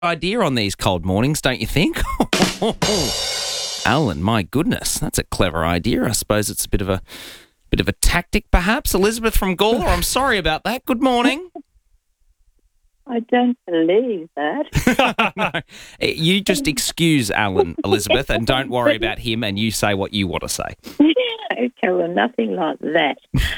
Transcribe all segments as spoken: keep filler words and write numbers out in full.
idea on these cold mornings, don't you think? Alan, my goodness, that's a clever idea. I suppose it's a bit of a bit of a tactic, perhaps. Elizabeth from Gawler, I'm sorry about that. Good morning. I don't believe that. No, you just excuse Alan, Elizabeth, and don't worry about him, and you say what you want to say. Okay, well, nothing like that.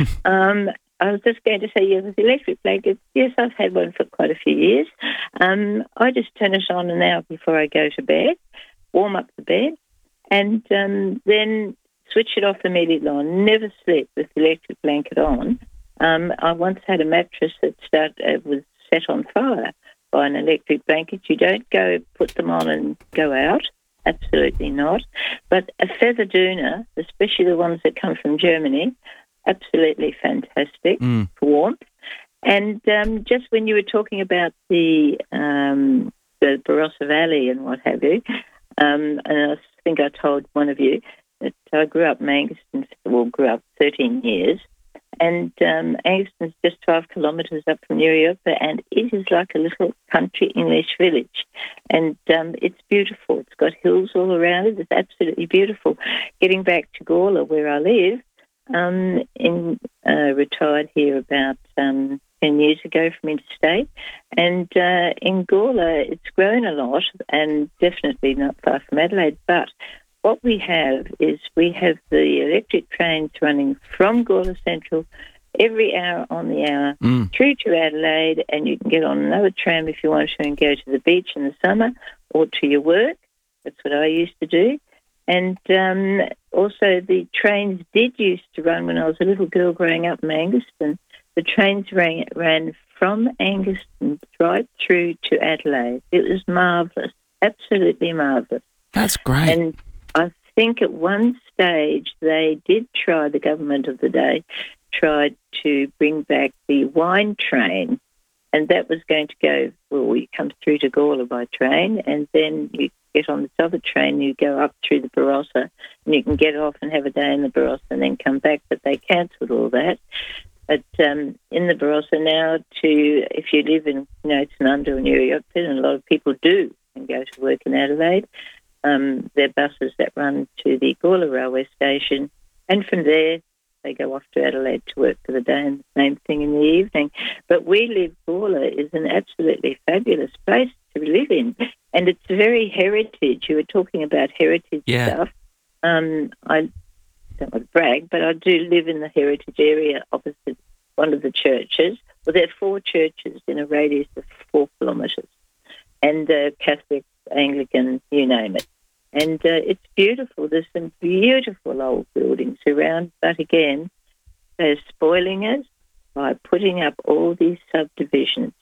um, I was just going to say, yeah, with electric blankets, yes, I've had one for quite a few years. Um, I just turn it on an hour before I go to bed, warm up the bed, and um, then switch it off immediately on. Never sleep with the electric blanket on. Um, I once had a mattress that start, uh, was set on fire by an electric blanket. You don't go put them on and go out. Absolutely not. But a feather doona, especially the ones that come from Germany, absolutely fantastic Mm. for warmth. And um, just when you were talking about the um, the Barossa Valley and what have you, um, and I think I told one of you that I grew up in Angaston, well, grew up thirteen years, and um, Angaston's just twelve kilometres up from New York, and it is like a little country English village. And um, it's beautiful. It's got hills all around it. It's absolutely beautiful. Getting back to Gawler, where I live, um, in uh, retired here about um, ten years ago from interstate, and uh, in Gawler it's grown a lot, and definitely not far from Adelaide. But what we have is we have the electric trains running from Gawler Central every hour on the hour Mm. through to Adelaide, and you can get on another tram if you want to and go to the beach in the summer or to your work. That's what I used to do. And um, also the trains did used to run when I was a little girl growing up in Angaston. The trains ran, ran from Angaston right through to Adelaide. It was marvellous, absolutely marvellous. That's great. And I think at one stage they did try, the government of the day, tried to bring back the wine train, and that was going to go, well, you come through to Gawler by train, and then you get on this other train, you go up through the Barossa, and you can get off and have a day in the Barossa and then come back, but they cancelled all that. But um, in the Barossa now, to if you live in, you know, Tanunda or New York, and a lot of people do and go to work in Adelaide, um, there are buses that run to the Gawler railway station, and from there they go off to Adelaide to work for the day, and the same thing in the evening. But we live, Gawler is an absolutely fabulous place to live in, and it's very heritage. You were talking about heritage Yeah. stuff. Um, I don't want to brag, but I do live in the heritage area opposite one of the churches. Well, there are four churches in a radius of four kilometres, and uh, Catholic, Anglican, you name it. And uh, it's beautiful. There's some beautiful old buildings around, but again, they're spoiling it by putting up all these subdivisions.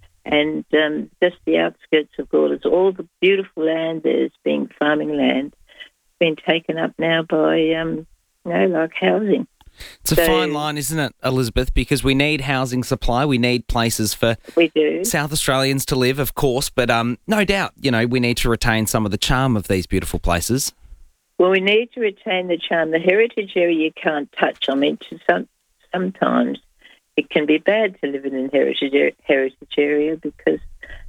And um, just the outskirts of Gawler, all the beautiful land there's being farming land, been taken up now by, um, you know, like housing. It's a So- fine line, isn't it, Elizabeth? Because we need housing supply. We need places for We do. South Australians to live, of course. But um, no doubt, you know, we need to retain some of the charm of these beautiful places. Well, we need to retain the charm. The heritage area you can't touch. I mean, to some, sometimes it can be bad to live in a heritage, ar- heritage area because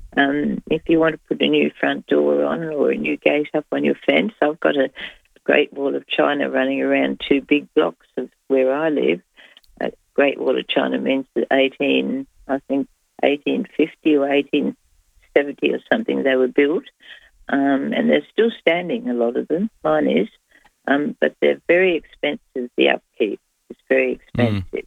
um, if you want to put a new front door on or a new gate up on your fence, I've got a Great Wall of China running around two big blocks of where I live. A Great Wall of China means that eighteen, I think, eighteen fifty or eighteen seventy or something they were built, um, and they're still standing. A lot of them, mine is, um, but they're very expensive. The upkeep is very expensive.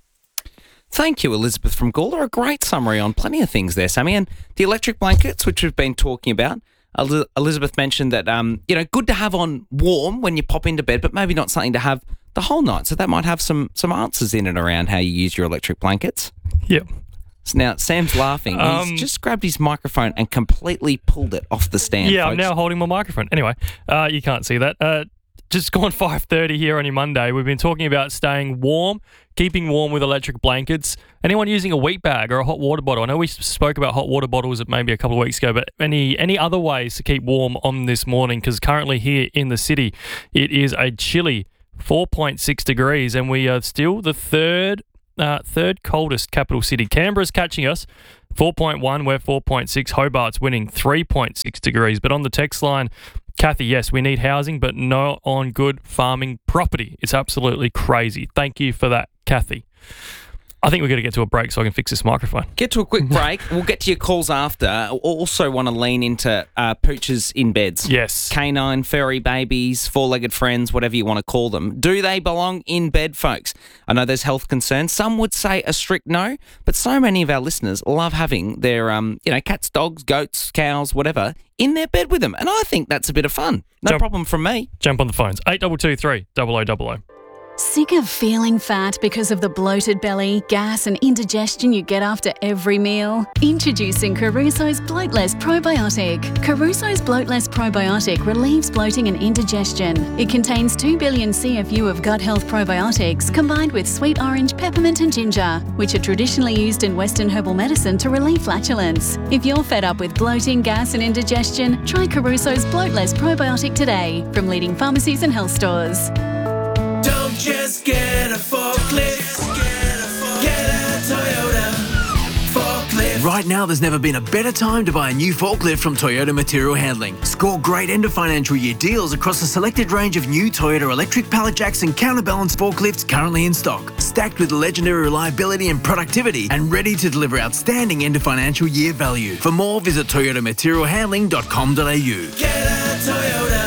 Thank you, Elizabeth from Gawler. A great summary on plenty of things there, Sammy. And the electric blankets, which we've been talking about, El- Elizabeth mentioned that, um, you know, good to have on warm when you pop into bed, but maybe not something to have the whole night. So that might have some some answers in and around how you use your electric blankets. Yep. So now, Sam's laughing. Um, He's just grabbed his microphone and completely pulled it off the stand, Yeah, I'm folks. now holding my microphone. Anyway, uh, you can't see that. Uh, just gone five thirty here on your Monday. We've been talking about staying warm, keeping warm with electric blankets. Anyone using a wheat bag or a hot water bottle? I know we spoke about hot water bottles maybe a couple of weeks ago, but any any other ways to keep warm on this morning? Because currently here in the city, it is a chilly four point six degrees, and we are still the third uh, third coldest capital city. Canberra's catching us, four point one, we're four point six. Hobart's winning three point six degrees. But on the text line, Kathy, yes, we need housing, but not on good farming property. It's absolutely crazy. Thank you for that, Kathy. I think we're going to get to a break so I can fix this microphone. Get to a quick break. We'll get to your calls after. I also want to lean into uh, pooches in beds. Yes. Canine, furry babies, four-legged friends, whatever you want to call them. Do they belong in bed, folks? I know there's health concerns. Some would say a strict no, but so many of our listeners love having their, um, you know, cats, dogs, goats, cows, whatever, in their bed with them. And I think that's a bit of fun. No Jump, problem from me. Jump on the phones. eight two two three, double oh double oh. Sick of feeling fat because of the bloated belly, gas and indigestion you get after every meal? Introducing Caruso's Bloatless Probiotic. Caruso's Bloatless Probiotic relieves bloating and indigestion. It contains two billion C F U of gut health probiotics combined with sweet orange, peppermint and ginger, which are traditionally used in Western herbal medicine to relieve flatulence. If you're fed up with bloating, gas and indigestion, try Caruso's Bloatless Probiotic today from leading pharmacies and health stores. Don't just get a forklift, get a Toyota forklift. Right now, there's never been a better time to buy a new forklift from Toyota Material Handling. Score great end of financial year deals across a selected range of new Toyota electric pallet jacks and counterbalance forklifts currently in stock, stacked with legendary reliability and productivity and ready to deliver outstanding end of financial year value. For more, visit toyota material handling dot com dot a u. Get a Toyota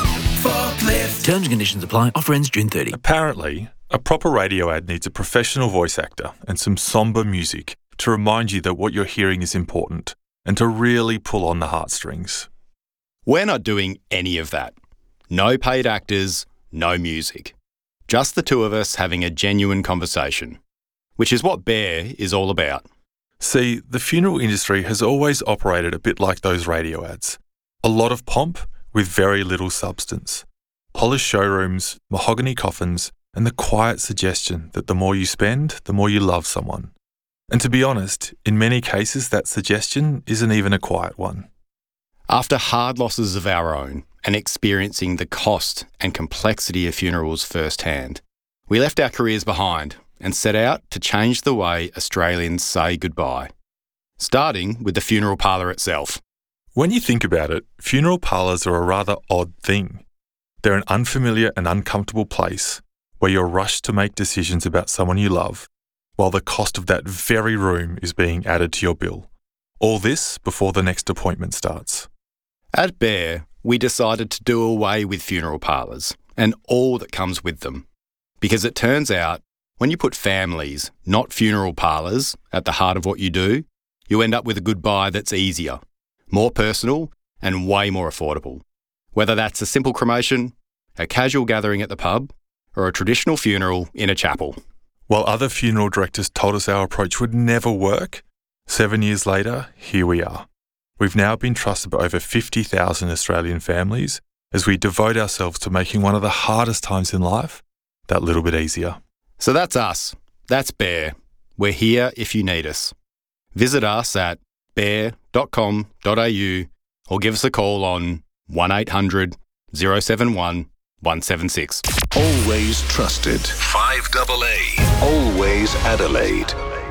forklift. Terms and conditions apply. Offer ends June thirtieth. Apparently, a proper radio ad needs a professional voice actor and some somber music to remind you that what you're hearing is important and to really pull on the heartstrings. We're not doing any of that. No paid actors, no music. Just the two of us having a genuine conversation, which is what Bear is all about. See, the funeral industry has always operated a bit like those radio ads. A lot of pomp with very little substance. Polished showrooms, mahogany coffins, and the quiet suggestion that the more you spend, the more you love someone. And to be honest, in many cases that suggestion isn't even a quiet one. After hard losses of our own and experiencing the cost and complexity of funerals firsthand, we left our careers behind and set out to change the way Australians say goodbye, starting with the funeral parlour itself. When you think about it, funeral parlours are a rather odd thing. They're an unfamiliar and uncomfortable place where you're rushed to make decisions about someone you love, while the cost of that very room is being added to your bill. All this before the next appointment starts. At Bear, we decided to do away with funeral parlours and all that comes with them. Because it turns out, when you put families, not funeral parlours, at the heart of what you do, you end up with a goodbye that's easier, more personal and way more affordable. Whether that's a simple cremation, a casual gathering at the pub, or a traditional funeral in a chapel. While other funeral directors told us our approach would never work, seven years later, here we are. We've now been trusted by over fifty thousand Australian families as we devote ourselves to making one of the hardest times in life that little bit easier. So that's us. That's Bear. We're here if you need us. Visit us at bear dot com dot a u or give us a call on one eight hundred, oh seven one, one seven six. Always trusted. five double A. Always Adelaide.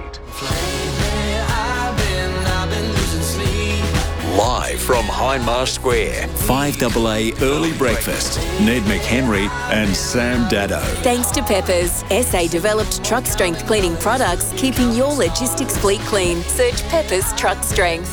Live from Hindmarsh Square. five double A Early Breakfast. Ned McHenry and Sam Dado. Thanks to Peppers, S A-developed truck strength cleaning products, keeping your logistics fleet clean. Search Peppers Truck Strength.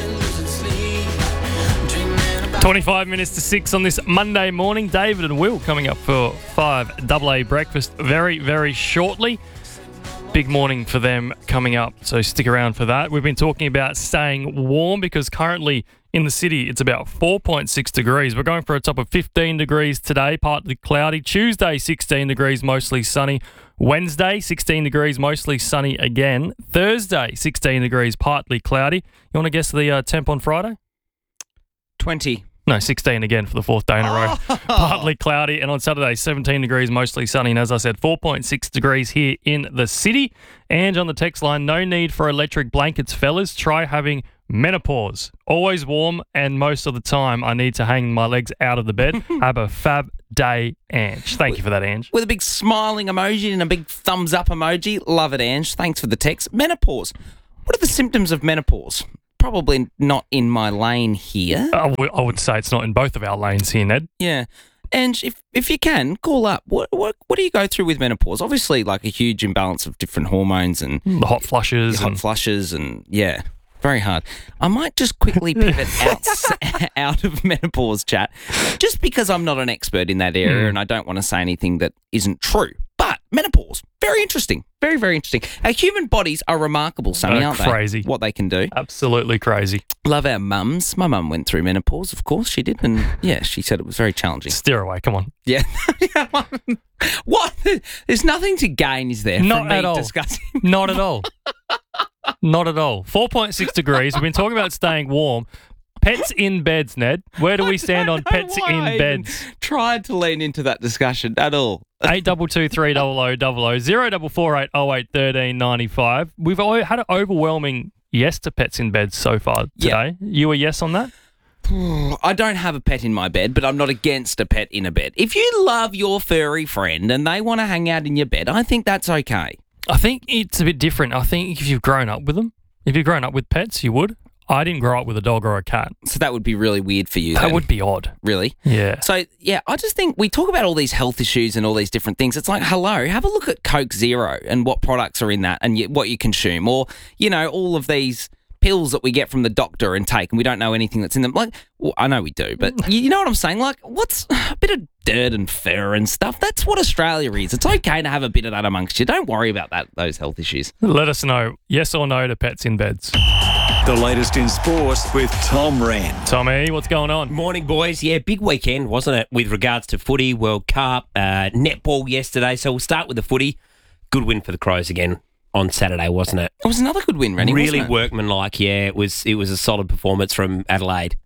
twenty-five minutes to six on this Monday morning. David and Will coming up for five double A breakfast very, very shortly. Big morning for them coming up, so stick around for that. We've been talking about staying warm because currently in the city it's about four point six degrees. We're going for a top of fifteen degrees today, partly cloudy. Tuesday, sixteen degrees, mostly sunny. Wednesday, sixteen degrees, mostly sunny again. Thursday, sixteen degrees, partly cloudy. You want to guess the uh, temp on Friday? twenty. No, sixteen again for the fourth day in a row. Oh. Partly cloudy. And on Saturday, seventeen degrees, mostly sunny. And as I said, four point six degrees here in the city. And on the text line, no need for electric blankets, fellas. Try having menopause. Always warm, and most of the time I need to hang my legs out of the bed. Have a fab day, Ange. Thank you for that, Ange. With a big smiling emoji and a big thumbs up emoji. Love it, Ange. Thanks for the text. Menopause. What are the symptoms of menopause? Probably not in my lane here. I would- I would say it's not in both of our lanes here, Ned. Yeah. And if if you can, call up. What what what do you go through with menopause? Obviously, like a huge imbalance of different hormones and The hot flushes. hot and- flushes and yeah, very hard. I might just quickly pivot out out of menopause chat, just because I'm not an expert in that area Mm. and I don't want to say anything that isn't true. But menopause, very interesting, very very interesting. Our human bodies are remarkable, Sammy, Uh, aren't crazy. they? What they can do. Absolutely crazy. Love our mums. My mum went through menopause, of course she did, and yeah, she said it was very challenging. Steer away, come on. Yeah. What? There's nothing to gain, is there? Not from me at all. discussing? Not at all. Not at all. four point six degrees. We've been talking about staying warm. Pets in beds, Ned. Where do we stand on I don't pets know why I in even beds? Tried to lean into that discussion at all. Eight double two three double o double o zero double four eight oh eight thirteen ninety five. We've al- had an overwhelming yes to pets in beds so far Yeah. today. You a yes on that? I don't have a pet in my bed, but I'm not against a pet in a bed. If you love your furry friend and they want to hang out in your bed, I think that's okay. I think it's a bit different. I think if you've grown up with them, if you've grown up with pets, you would. I didn't grow up with a dog or a cat. So that would be really weird for you. That then. would be odd. Really? Yeah. So, yeah, I just think we talk about all these health issues and all these different things. It's like, hello, have a look at Coke Zero and what products are in that and y- what you consume. Or, you know, all of these pills that we get from the doctor and take and we don't know anything that's in them. Like, well, I know we do, but you, you know what I'm saying? Like, what's a bit of dirt and fur and stuff? That's what Australia is. It's okay to have a bit of that amongst you. Don't worry about that. Those health issues. Let us know, yes or no to pets in beds. The latest in sports with Tom Wren. Tommy, what's going on? Morning, boys. Yeah, big weekend, wasn't it, with regards to footy, World Cup, uh, netball yesterday. So we'll start with the footy. Good win for the Crows again on Saturday, wasn't it? It was another good win, Rennie, Really wasn't it? workmanlike, yeah. It was, it was a solid performance from Adelaide.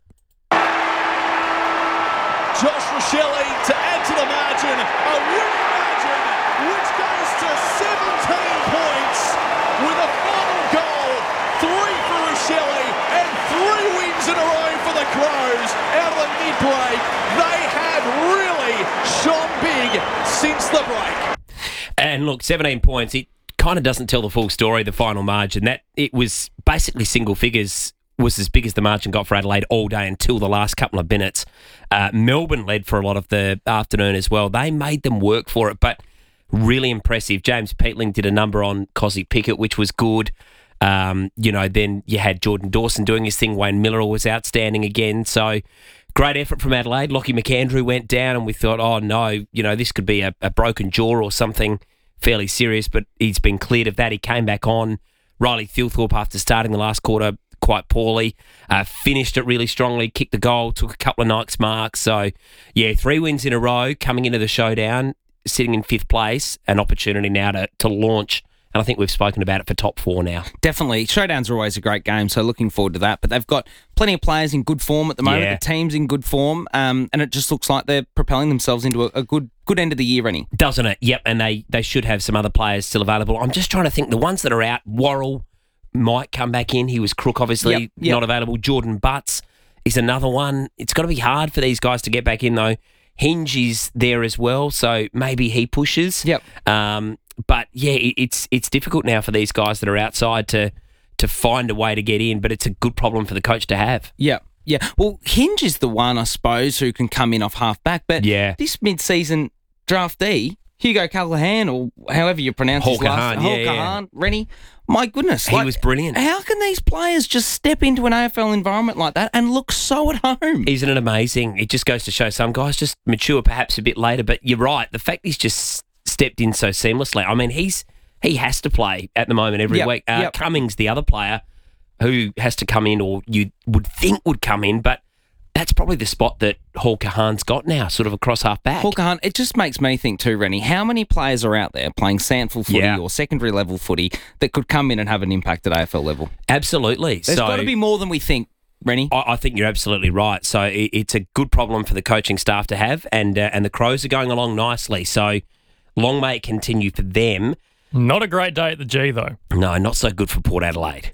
Josh Rochelle to add to the margin, a winning margin, which goes to seventeen points with a final goal, three for Rochelle and three wins in a row for the Crows out of the mid-break. They have really shone big since the break. And look, seventeen points, it kind of doesn't tell the full story, the final margin. That it was basically single figures, was as big as the margin got for Adelaide all day until the last couple of minutes. Uh, Melbourne led for a lot of the afternoon as well. They made them work for it, but really impressive. James Peatling did a number on Cosy Pickett, which was good. Um, you know, then you had Jordan Dawson doing his thing. Wayne Miller was outstanding again. So great effort from Adelaide. Lockie McAndrew went down and we thought, oh no, you know, this could be a, a broken jaw or something fairly serious, but he's been cleared of that. He came back on. Riley Thilthorpe, after starting the last quarter quite poorly, uh, finished it really strongly, kicked the goal, took a couple of nice marks. So, yeah, three wins in a row coming into the showdown, sitting in fifth place, an opportunity now to, to launch. And I think we've spoken about it for top four now. Definitely. Showdowns are always a great game, so looking forward to that. But they've got plenty of players in good form at the moment. Yeah. The team's in good form, um, and it just looks like they're propelling themselves into a, a good good end of the year, Rennie. Doesn't it? Yep, and they, they should have some other players still available. I'm just trying to think, the ones that are out, Worrell might come back in. He was crook, obviously, Yep, yep. not available. Jordan Butts is another one. It's got to be hard for these guys to get back in, though. Hinge is there as well, so maybe he pushes. Yep. Um, but, yeah, it, it's it's difficult now for these guys that are outside to to find a way to get in, but it's a good problem for the coach to have. Yeah. Yeah. Well, Hinge is the one, I suppose, who can come in off half back. But Yeah. this mid-season draftee, Hugo Callahan, or however you pronounce his last Hawkahan, name, yeah, yeah. Hawkahan, Rennie, my goodness. He was brilliant. How can these players just step into an A F L environment like that and look so at home? Isn't it amazing? It just goes to show some guys just mature perhaps a bit later, but you're right. The fact he's just stepped in so seamlessly. I mean, he's he has to play at the moment every Yep, week. Uh, yep. Cummings, the other player who has to come in, or you would think would come in, but that's probably the spot that Hall Kahan's got now, sort of across half back. Hawkahan, it just makes me think too, Rennie, how many players are out there playing Sandful footy Yeah. or secondary level footy that could come in and have an impact at A F L level? Absolutely. There's so got to be more than we think, Rennie. I, I think you're absolutely right. So it, it's a good problem for the coaching staff to have, and uh, and the Crows are going along nicely. So long may it continue for them. Not a great day at the G, though. No, not so good for Port Adelaide.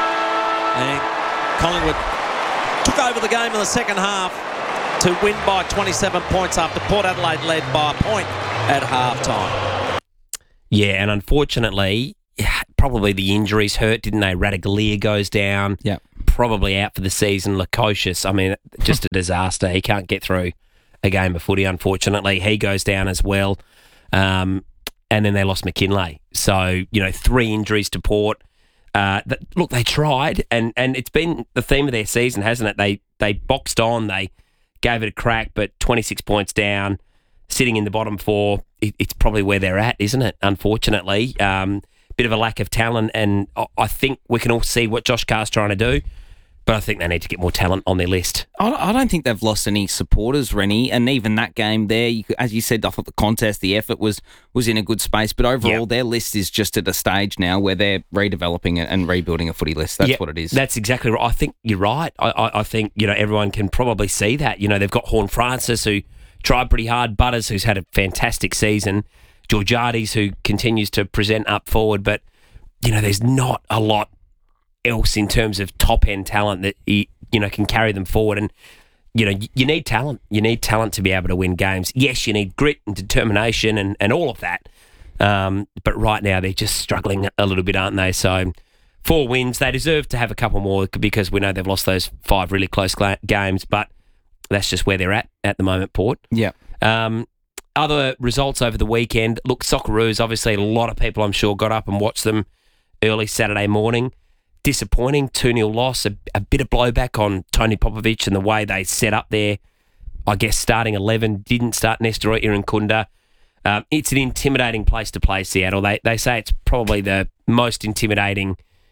And Collingwood took over the game in the second half to win by twenty-seven points after Port Adelaide led by a point at halftime. Yeah, and unfortunately, yeah, probably the injuries hurt, didn't they? Radaglia goes down. Yeah. Probably out for the season. Lukosius, I mean, just a disaster. He can't get through a game of footy, unfortunately. He goes down as well. Um, and then they lost McKinlay. So, you know, three injuries to Port. Uh, that, look, they tried, and, and it's been the theme of their season, hasn't it? They they boxed on, they gave it a crack, but twenty-six points down, sitting in the bottom four. It, it's probably where they're at, isn't it? Unfortunately, um, bit of a lack of talent, and I, I think we can all see what Josh Carr's trying to do. But I think they need to get more talent on their list. I don't think they've lost any supporters, Rennie, and even that game there, you, as you said, I thought the contest, the effort was was in a good space, but overall yep. their list is just at a stage now where they're redeveloping and rebuilding a footy list. That's yep, what it is. That's exactly right. I think you're right. I, I, I think, you know, everyone can probably see that. You know, they've got Horn Francis, who tried pretty hard, Butters, who's had a fantastic season, Georgiades, who continues to present up forward, but, you know, there's not a lot else in terms of top end talent that you, you know can carry them forward. And you know you, you need talent. You need talent to be able to win games. Yes, you need grit and determination and, and all of that. Um, but right now they're just struggling a little bit, aren't they? So four wins. They deserve to have a couple more because we know they've lost those five really close gla- games. But that's just where they're at at the moment, Port. Yeah. Um, other results over the weekend. Look, Socceroos. Obviously, a lot of people I'm sure got up and watched them early Saturday morning. Disappointing, two nil loss, a, a bit of blowback on Tony Popovic and the way they set up their, I guess, starting eleven. Didn't start Nestor Irankunda. Um, it's an intimidating place to play, Seattle. They they say it's probably the most intimidating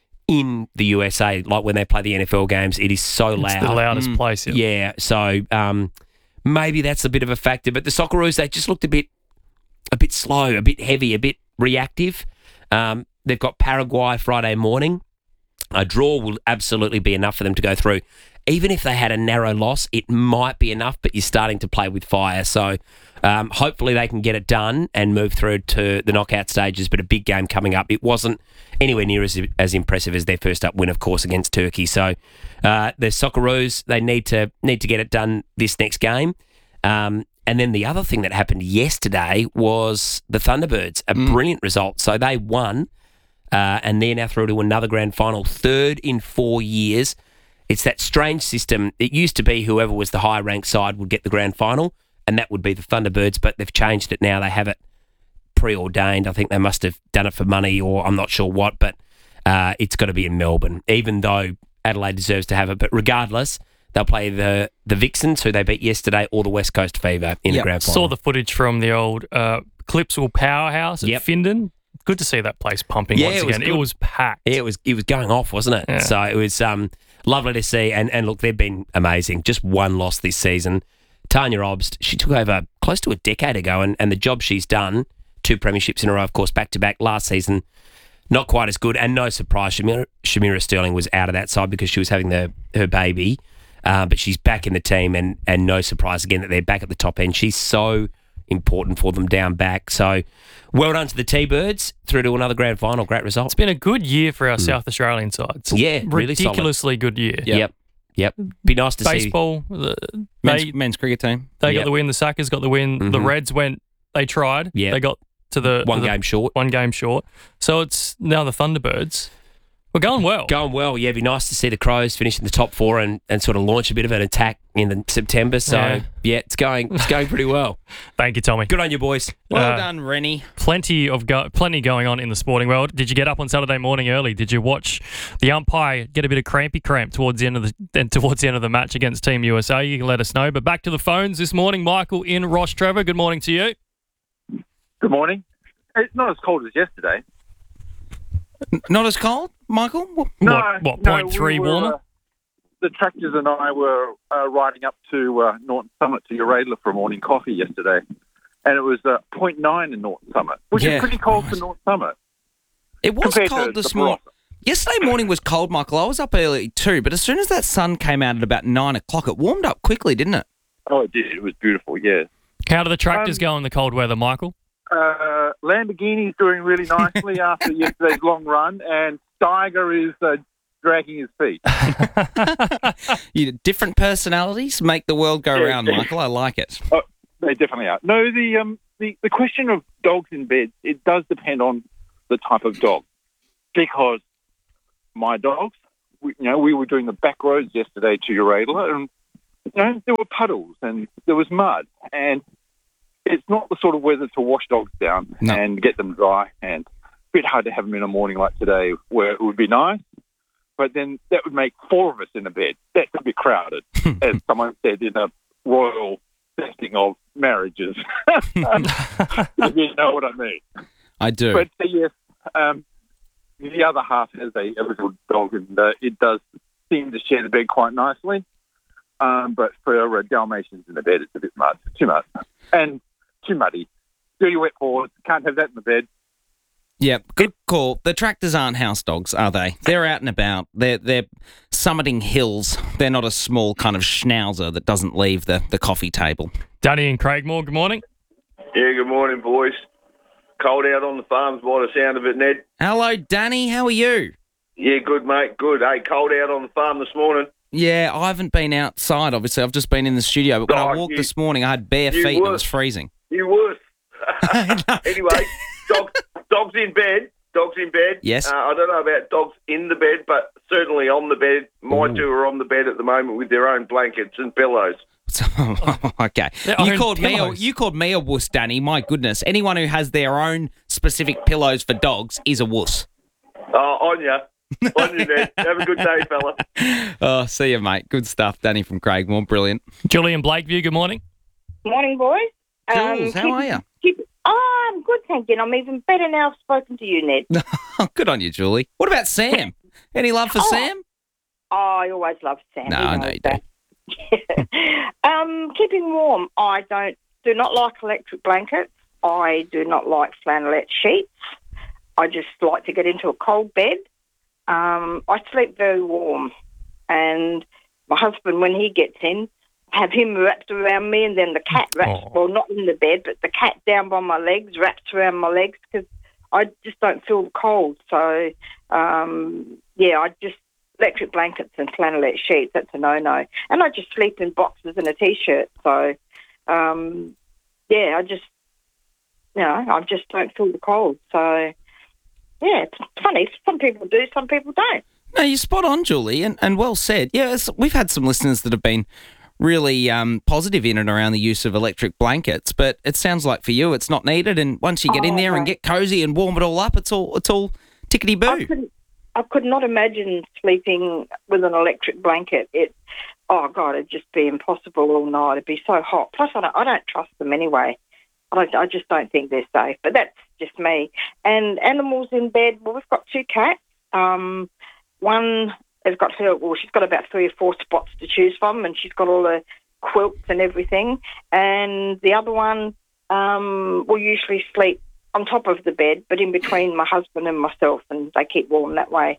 in the U S A. Like when they play the N F L games, it is so it's loud. It's the loudest mm. place. Yeah. yeah so um, maybe that's a bit of a factor. But the Socceroos, they just looked a bit, a bit slow, a bit heavy, a bit reactive. Um, they've got Paraguay Friday morning. A draw will absolutely be enough for them to go through. Even if they had a narrow loss, it might be enough, but you're starting to play with fire. So um, hopefully they can get it done and move through to the knockout stages, but a big game coming up. It wasn't anywhere near as, as impressive as their first up win, of course, against Turkey. So uh, the Socceroos, they need to need to get it done this next game. Um, and then the other thing that happened yesterday was the Thunderbirds, a mm. brilliant result. So they won. Uh, and they're now through to another grand final, third in four years. It's that strange system. It used to be whoever was the high-ranked side would get the grand final, and that would be the Thunderbirds, but they've changed it now. They have it preordained. I think they must have done it for money or I'm not sure what, but uh, it's got to be in Melbourne, even though Adelaide deserves to have it. But regardless, they'll play the, the Vixens, who they beat yesterday, or the West Coast Fever in yep. the grand final. Saw the footage from the old uh, Clipsal Powerhouse at yep. Findon. Good to see that place pumping yeah, once it again. Was it was packed. Yeah, it was it was going off, wasn't it? Yeah. So it was um, lovely to see. And, and look, they've been amazing. Just one loss this season. Tanya Obst, she took over close to a decade ago, and, and the job she's done, two premierships in a row, of course, back-to-back. Last season, not quite as good. And no surprise, Shamira, Shamira Sterling was out of that side because she was having the her baby. Uh, but she's back in the team, and, and no surprise again that they're back at the top end. She's so important for them down back. So well done to the T-Birds through to another grand final. Great result. It's been a good year for our mm. South Australian sides. Yeah, really ridiculously solid. good year. Yep. yep. Yep. Be nice to Baseball, see. Baseball. Men's, they, men's cricket team. They yep. got the win. The Sackers got the win. Mm-hmm. The Reds went, they tried. Yep. They got to the... One to the, game short. One game short. So it's now the Thunderbirds. We're going well. Going well, yeah. It'd be nice to see the Crows finish in the top four and, and sort of launch a bit of an attack in the September. So, yeah, yeah it's going it's going pretty well. Thank you, Tommy. Good on you, boys. Well uh, done, Rennie. Plenty of go- plenty going on in the sporting world. Did you get up on Saturday morning early? Did you watch the umpire get a bit of crampy cramp towards the end of the then towards the end of the match against Team U S A? You can let us know. But back to the phones this morning. Michael in Ross Trevor. Good morning to you. Good morning. It's not as cold as yesterday. Not as cold, Michael? No, what, what no, point three we were, warmer? Uh, the tractors and I were uh, riding up to uh, Norton Summit to Uradla for morning coffee yesterday, and it was uh, point nine in Norton Summit, which yeah. is pretty cold for Norton Summit. It was cold this morning. Yesterday morning was cold, Michael. I was up early too, but as soon as that sun came out at about nine o'clock, it warmed up quickly, didn't it? Oh, it did. It was beautiful, yeah. How do the tractors um, go in the cold weather, Michael? Uh, Lamborghini's doing really nicely after yesterday's long run, and Steiger is uh, dragging his feet. You, different personalities make the world go yeah, round, yeah. Michael. I like it. Oh, they definitely are. No, the um, the, the question of dogs in bed, it does depend on the type of dog. because my dogs, we, you know, we were doing the back roads yesterday to Uradla, and you know, there were puddles and there was mud, and it's not the sort of weather to wash dogs down No. and get them dry, and a bit hard to have them in a morning like today where it would be nice, but then that would make four of us in a bed. That's a bit crowded, as someone said in a royal setting of marriages, if you know what I mean. I do. But uh, yes, um, the other half has a, a little dog, and uh, it does seem to share the bed quite nicely. Um, but for uh, Dalmatians in the bed, it's a bit much, too much, and too muddy. Dirty wet paws, can't have that in the bed. Yeah, good call. The tractors aren't house dogs, are they? They're out and about. They're they're summiting hills. They're not a small kind of schnauzer that doesn't leave the, the coffee table. Danny and Craigmore, good morning. Yeah, good morning, boys. Cold out on the farms by the sound of it, Ned. Hello, Danny. How are you? Yeah, good, mate. Good. Hey, cold out on the farm this morning. Yeah, I haven't been outside, obviously. I've just been in the studio. But when Oh, I walked you- this morning, I had bare you feet and it were. was freezing. You would. Anyway, dog, dogs in bed. Dogs in bed. Yes. Uh, I don't know about dogs in the bed, but certainly on the bed. My two are on the bed at the moment with their own blankets and pillows. Okay. Their You own called me a, pillows. you called me a wuss, Danny. My goodness. Anyone who has their own specific pillows for dogs is a wuss. Oh, on ya. On you, Ned. Have a good day, fella. Oh, see you, mate. Good stuff. Danny from Craigmore. Brilliant. Julie and Blakeview, good morning. Morning, boys. Jules, how keep- are you? keep- oh, I'm good, thank you. And I'm even better now I've spoken to you, Ned. Oh, good on you, Julie. What about Sam? Any love for Oh. Sam? Oh, I always love Sam. No, He I know knows you do. that. um, keeping warm. I don't do not like electric blankets. I do not like flannelette sheets. I just like to get into a cold bed. Um, I sleep very warm, and my husband, when he gets in, have him wrapped around me, and then the cat wraps, Oh. well, not in the bed, but the cat down by my legs, wraps around my legs, because I just don't feel the cold. So, um, yeah, I just, electric blankets and flannelette sheets, that's a no-no. And I just sleep in boxes and a T-shirt. So, um, yeah, I just, you know, I just don't feel the cold. So, yeah, it's funny. Some people do, some people don't. No, you're spot on, Julie, and, and well said. Yes, we've had some listeners that have been really um, positive in and around the use of electric blankets, but it sounds like for you it's not needed, and once you get in Oh, there and no. get cosy and warm it all up, it's all it's all tickety-boo. I couldn't, I could not imagine sleeping with an electric blanket. It, oh God, it'd just be impossible all night. It'd be so hot. Plus, I don't, I don't trust them anyway. I, don't, I just don't think they're safe. But that's just me. And animals in bed. Well, we've got two cats. Um, one has got her. Well, she's got about three or four spots to choose from, and she's got all the quilts and everything. And the other one um, will usually sleep on top of the bed, but in between my husband and myself, and they keep warm that way.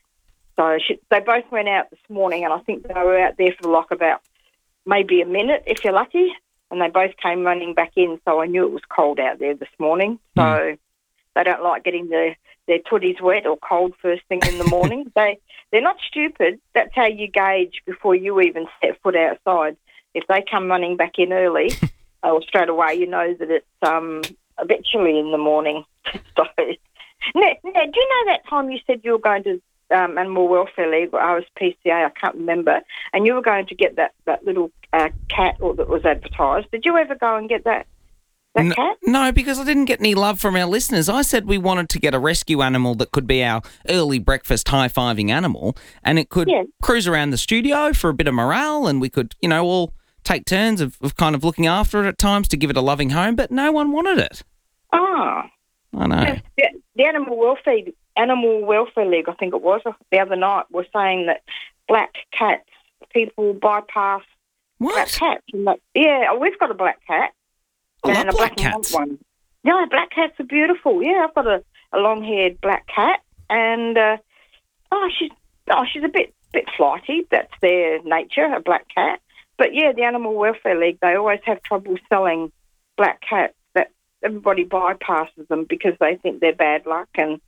So she, they both went out this morning, and I think they were out there for like about maybe a minute, if you're lucky, and they both came running back in, so I knew it was cold out there this morning. So Mm. they don't like getting their, their tooties wet or cold first thing in the morning. they, they're not stupid. That's how you gauge before you even set foot outside. If they come running back in early, or straight away, you know that it's um, a bit chilly in the morning. So, Ned, Ned, do you know that time you said you were going to um, Animal Welfare League or R S P C A, I can't remember, and you were going to get that, that little uh, cat or that was advertised. Did you ever go and get that, that no, cat? no, because I didn't get any love from our listeners. I said we wanted to get a rescue animal that could be our early breakfast high-fiving animal, and it could Yeah. cruise around the studio for a bit of morale, and we could, you know, all take turns of, of kind of looking after it at times to give it a loving home, but no one wanted it. Ah. I know. The, the Animal Welfare Animal Welfare League, I think it was, the other night, were saying that black cats, people bypass black cats. And that, yeah, we've got a black cat. I love and a black black and white cats. one. Yeah, black cats are beautiful. Yeah, I've got a, a long-haired black cat, and uh, oh, she's oh, she's a bit bit flighty. That's their nature, a black cat. But yeah, the Animal Welfare League, they always have trouble selling black cats. That everybody bypasses them because they think they're bad luck, and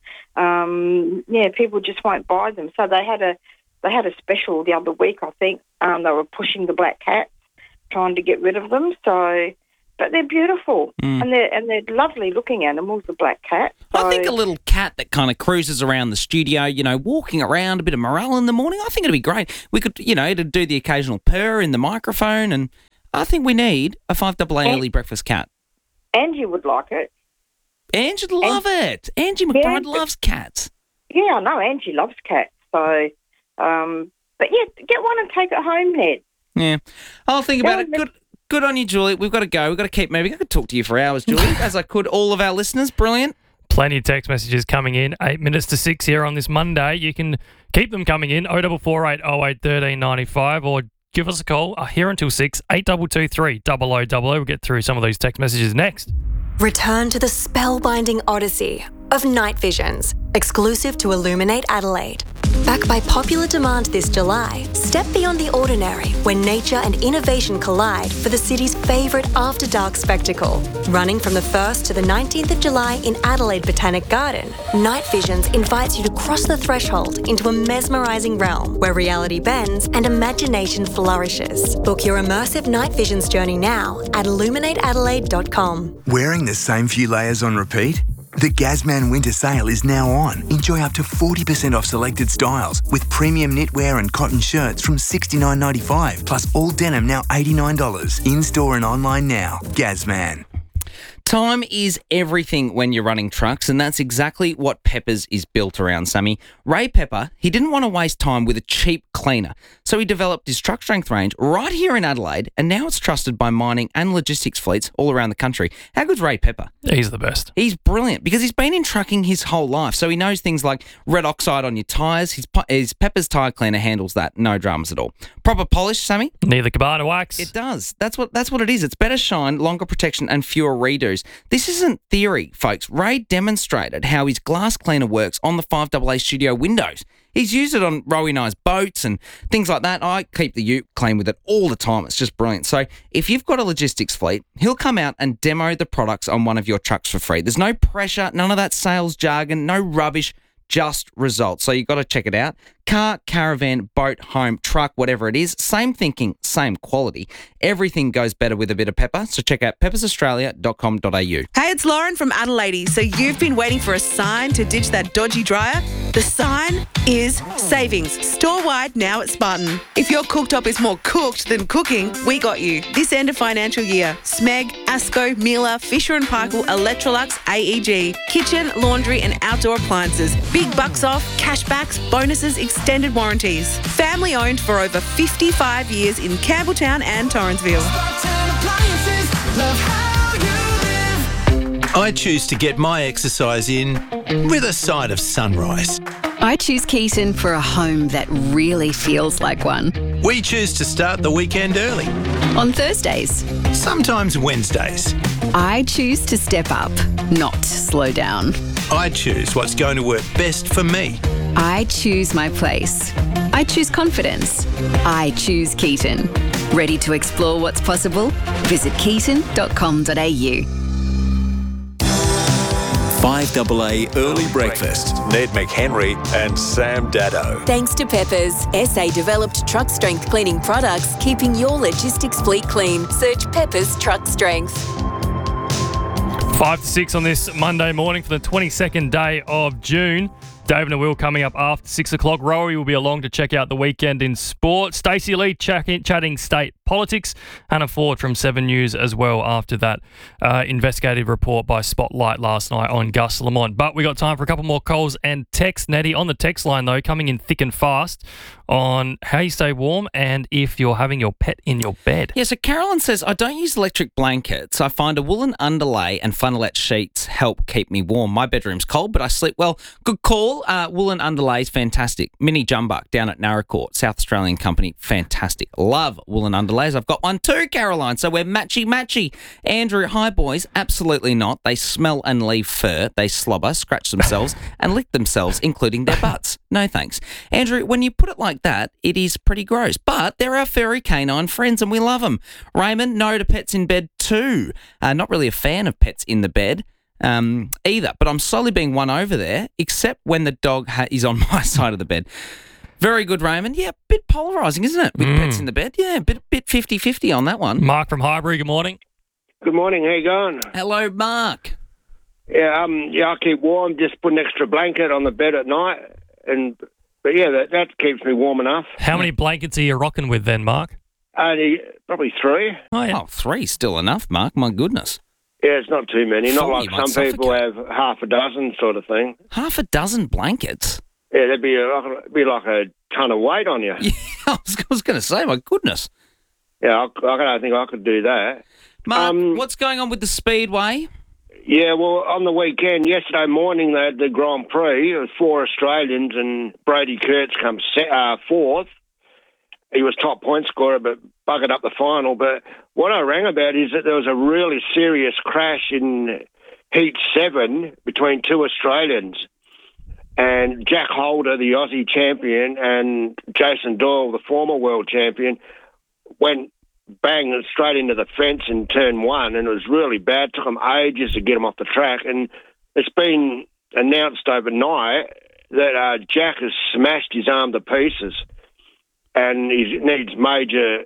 um, yeah, people just won't buy them. So they had a they had a special the other week, I think. Um, they were pushing the black cats, trying to get rid of them. So but they're beautiful Mm. and they're and they're lovely looking animals. The black cat. I think So- a little cat that kind of cruises around the studio, you know, walking around, a bit of morale in the morning, I think it'd be great. We could, you know, to do the occasional purr in the microphone, and I think we need a five double A And- early breakfast cat. Angie would like it. Angie would love it. Angie McBride Yeah. loves cats. Yeah, I know. Angie loves cats. So, um, but yeah, get one and take it home, Ned. Yeah. I'll think about Yeah, it. Good good on you, Julie. We've got to go. We've got to keep moving. I could talk to you for hours, Julie, as I could all of our listeners. Brilliant. Plenty of text messages coming in. Eight minutes to six here on this Monday. You can keep them coming in. oh four four eight oh eight one three nine five or give us a call uh, here until six, eight two two three, double oh double oh. We'll get through some of those text messages next. Return to the spellbinding odyssey of Night Visions, exclusive to Illuminate Adelaide. Back by popular demand this July, step beyond the ordinary when nature and innovation collide for the city's favourite after-dark spectacle. Running from the first to the nineteenth of July in Adelaide Botanic Garden, Night Visions invites you to cross the threshold into a mesmerising realm where reality bends and imagination flourishes. Book your immersive Night Visions journey now at illuminate adelaide dot com. Wearing the same few layers on repeat? The Gazman Winter Sale is now on. Enjoy up to forty percent off selected styles with premium knitwear and cotton shirts from sixty-nine ninety-five, plus all denim now eighty-nine dollars. In-store and online now. Gazman. Time is everything when you're running trucks, and that's exactly what Peppers is built around, Sammy. Ray Pepper, he didn't want to waste time with a cheap cleaner, so he developed his truck strength range right here in Adelaide, and now it's trusted by mining and logistics fleets all around the country. How good's Ray Pepper? He's the best. He's brilliant because he's been in trucking his whole life, so he knows things like red oxide on your tyres. His, pu- his Pepper's tyre cleaner handles that, no dramas at all. Proper polish, Sammy? Neither Cabana wax. It does. That's what that's what it is. It's better shine, longer protection, and fewer redos. This isn't theory, folks. Ray demonstrated how his glass cleaner works on the five double A studio windows. He's used it on Rowie and I's boats and things like that. I keep the ute clean with it all the time. It's just brilliant. So if you've got a logistics fleet, he'll come out and demo the products on one of your trucks for free. There's no pressure, none of that sales jargon, no rubbish, just results. So you've got to check it out. Car, caravan, boat, home, truck, whatever it is, same thinking, same quality. Everything goes better with a bit of pepper. So check out peppers australia dot com dot a u. Hey, it's Lauren from Adelaide. So you've been waiting for a sign to ditch that dodgy dryer? The sign is savings. Store-wide now at Spartan. If your cooktop is more cooked than cooking, we got you. This end of financial year, Smeg, Asco, Miele, Fisher and Paykel, Electrolux, A E G, kitchen, laundry and outdoor appliances. Big bucks off, cashbacks, bonuses, extended warranties. Family owned for over fifty-five years in Campbelltown and Torrensville. I choose to get my exercise in with a side of sunrise. I choose Keaton for a home that really feels like one. We choose to start the weekend early. On Thursdays. Sometimes Wednesdays. I choose to step up, not slow down. I choose what's going to work best for me. I choose my place. I choose confidence. I choose Keaton. Ready to explore what's possible? Visit keaton dot com dot a u. five double A Early Breakfast. Ned McHenry and Sam Dado. Thanks to Peppers, S A developed truck strength cleaning products, keeping your logistics fleet clean. Search Peppers Truck Strength. Five to six on this Monday morning for the twenty-second day of June. David and Will coming up after six o'clock. Rowie will be along to check out the weekend in sport. Stacey Lee chatting, chatting state politics. Hannah Ford from Seven News as well after that uh, investigative report by Spotlight last night on Gus Lamont. But we got time for a couple more calls and text. Nettie on the text line though, coming in thick and fast on how you stay warm and if you're having your pet in your bed. Yeah, so Carolyn says, I don't use electric blankets. I find a woolen underlay and funnelette sheets help keep me warm. My bedroom's cold, but I sleep well. Good call. Uh, woolen underlays, fantastic. Mini Jumbuck down at Narracourt, South Australian company, fantastic. Love woolen underlays. I've got one too, Caroline, so we're matchy-matchy. Andrew, hi boys. Absolutely not. They smell and leave fur. They slobber, scratch themselves and lick themselves, including their butts. No thanks. Andrew, when you put it like that, it is pretty gross. But they're our furry canine friends and we love them. Raymond, no to pets in bed too. Uh, not really a fan of pets in the bed. Um, either, but I'm slowly being won over there, except when the dog ha- is on my side of the bed. Very good, Raymond. Yeah, bit polarising, isn't it, with Mm. pets in the bed? Yeah, bit bit fifty-fifty on that one. Mark from Highbury, good morning. Good morning. How you going? Hello, Mark. Yeah, um, yeah, I keep warm. Just put an extra blanket on the bed at night, and but yeah, that that keeps me warm enough. How many blankets are you rocking with then, Mark? Only probably three. Oh, yeah. Oh, three still enough, Mark. My goodness. Yeah, it's not too many. Not Four, like you might some people have half a dozen sort of thing. Half a dozen blankets? Yeah, that'd be a, be like a ton of weight on you. Yeah, I was, I was going to say, my goodness. Yeah, I, I don't think I could do that. Mark, what's going on with the Speedway? Yeah, well, on the weekend, yesterday morning, they had the Grand Prix. It was four Australians, and Brady Kurtz come se- uh, fourth. He was top point scorer, but buggered up the final. But what I rang about is that there was a really serious crash in Heat seven between two Australians. And Jack Holder, the Aussie champion, and Jason Doyle, the former world champion, went bang straight into the fence in turn one, and it was really bad. It took them ages to get him off the track. And it's been announced overnight that uh, Jack has smashed his arm to pieces, and he needs major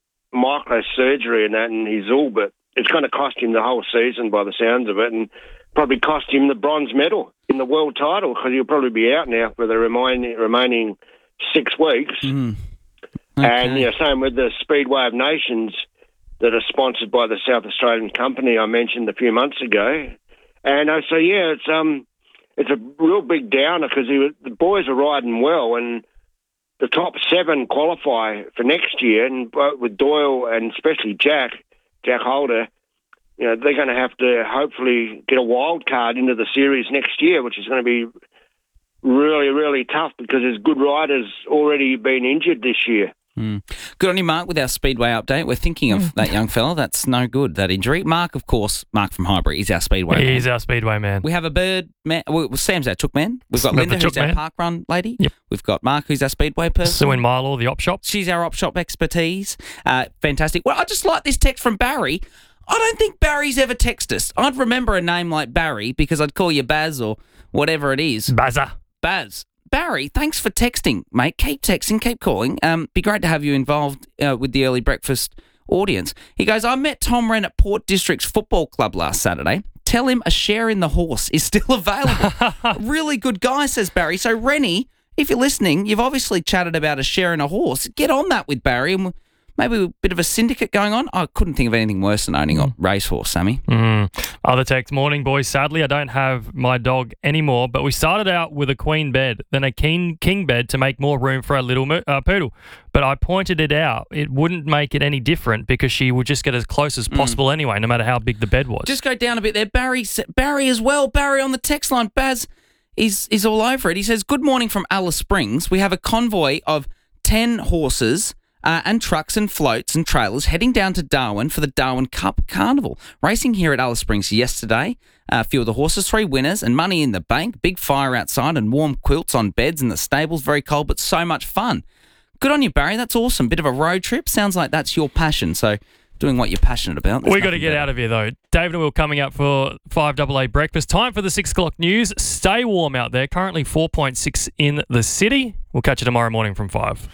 microsurgery and that, and he's all but it's going to cost him the whole season by the sounds of it, and probably cost him the bronze medal in the world title, because he'll probably be out now for the remaining remaining six weeks. Mm. Okay. And you know, same with the Speedway of Nations that are sponsored by the South Australian company I mentioned a few months ago. And uh, so yeah, it's um, it's a real big downer, because the boys are riding well, and the top seven qualify for next year, and uh, with Doyle and especially Jack, Jack Holder, you know, they're going to have to hopefully get a wild card into the series next year, which is going to be really, really tough, because there's good riders already been injured this year. Mm. Good on you, Mark, with our Speedway update. We're thinking of that young fella. That's no good, that injury. Mark, of course, Mark from Highbury, he's our Speedway man. He's our Speedway man. We have a bird man. Well, Sam's our Chook man. We've got We've Linda, got the who's Chook our man. park run lady. Yep. We've got Mark, who's our Speedway person. Sue and Milo, the op shop. She's our op shop expertise. Uh, fantastic. Well, I just like this text from Barry. I don't think Barry's ever texted us. I'd remember a name like Barry because I'd call you Baz or whatever it is. Bazza. Baz. Barry, thanks for texting, mate. Keep texting, keep calling. Um, be great to have you involved uh, with the early breakfast audience. He goes, I met Tom Wren at Port District's football club last Saturday. Tell him a share in the horse is still available. Really good guy, says Barry. So, Rennie, if you're listening, you've obviously chatted about a share in a horse. Get on that with Barry, and we'll, maybe a bit of a syndicate going on. I couldn't think of anything worse than owning a racehorse, Sammy. Mm. Other text, morning, boys. Sadly, I don't have my dog anymore, but we started out with a queen bed, then a king king bed to make more room for our little mo- uh, poodle. But I pointed it out. It wouldn't make it any different because she would just get as close as possible mm. anyway, no matter how big the bed was. Just go down a bit there. Barry, Barry as well. Barry on the text line. Baz is, is all over it. He says, good morning from Alice Springs. We have a convoy of ten horses Uh, and trucks and floats and trailers heading down to Darwin for the Darwin Cup Carnival. Racing here at Alice Springs yesterday. Uh, a few of the horses, three winners, and money in the bank. Big fire outside and warm quilts on beds in the stables. Very cold, but so much fun. Good on you, Barry. That's awesome. Bit of a road trip. Sounds like that's your passion. So doing what you're passionate about. We've got to get better. out of here, though. David and Will coming up for five A A breakfast. Time for the six o'clock news. Stay warm out there. Currently four point six in the city. We'll catch you tomorrow morning from five.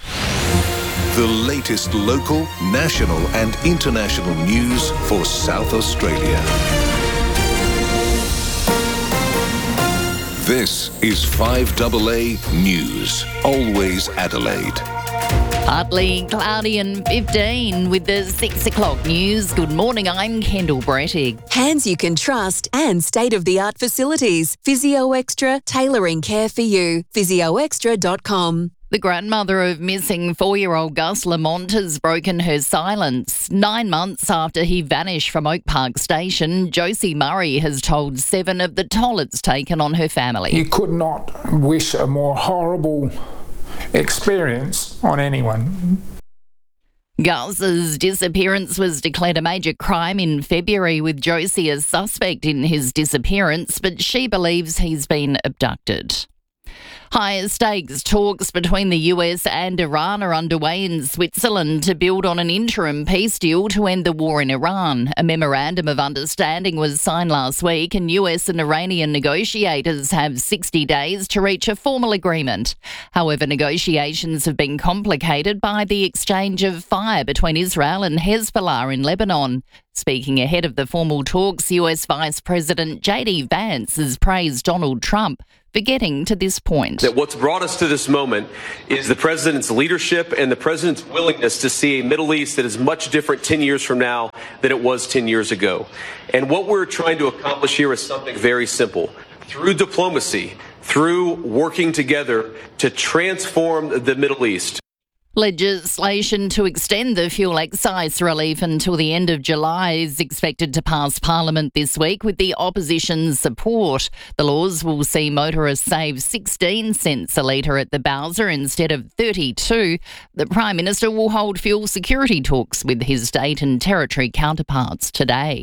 The latest local, national and international news for South Australia. This is five A A News. Always Adelaide. Partly cloudy and fifteen with the six o'clock news. Good morning, I'm Kendall Brettig. Hands you can trust and state-of-the-art facilities. Physio Extra, tailoring care for you. physio extra dot com. The grandmother of missing four-year-old Gus Lamont has broken her silence. Nine months after he vanished from Oak Park Station, Josie Murray has told Seven of the toll it's taken on her family. You could not wish a more horrible experience on anyone. Gus's disappearance was declared a major crime in February, with Josie as suspect in his disappearance, but she believes he's been abducted. Higher stakes talks between the U S and Iran are underway in Switzerland to build on an interim peace deal to end the war in Iran. A memorandum of understanding was signed last week, and U S and Iranian negotiators have sixty days to reach a formal agreement. However, negotiations have been complicated by the exchange of fire between Israel and Hezbollah in Lebanon. Speaking ahead of the formal talks, U S Vice President J D Vance has praised Donald Trump for getting to this point. That what's brought us to this moment is the president's leadership and the president's willingness to see a Middle East that is much different ten years from now than it was ten years ago. And what we're trying to accomplish here is something very simple. Through diplomacy, through working together to transform the Middle East. Legislation to extend the fuel excise relief until the end of July is expected to pass Parliament this week with the opposition's support. The laws will see motorists save sixteen cents a litre at the Bowser instead of thirty-two. The Prime Minister will hold fuel security talks with his state and territory counterparts today.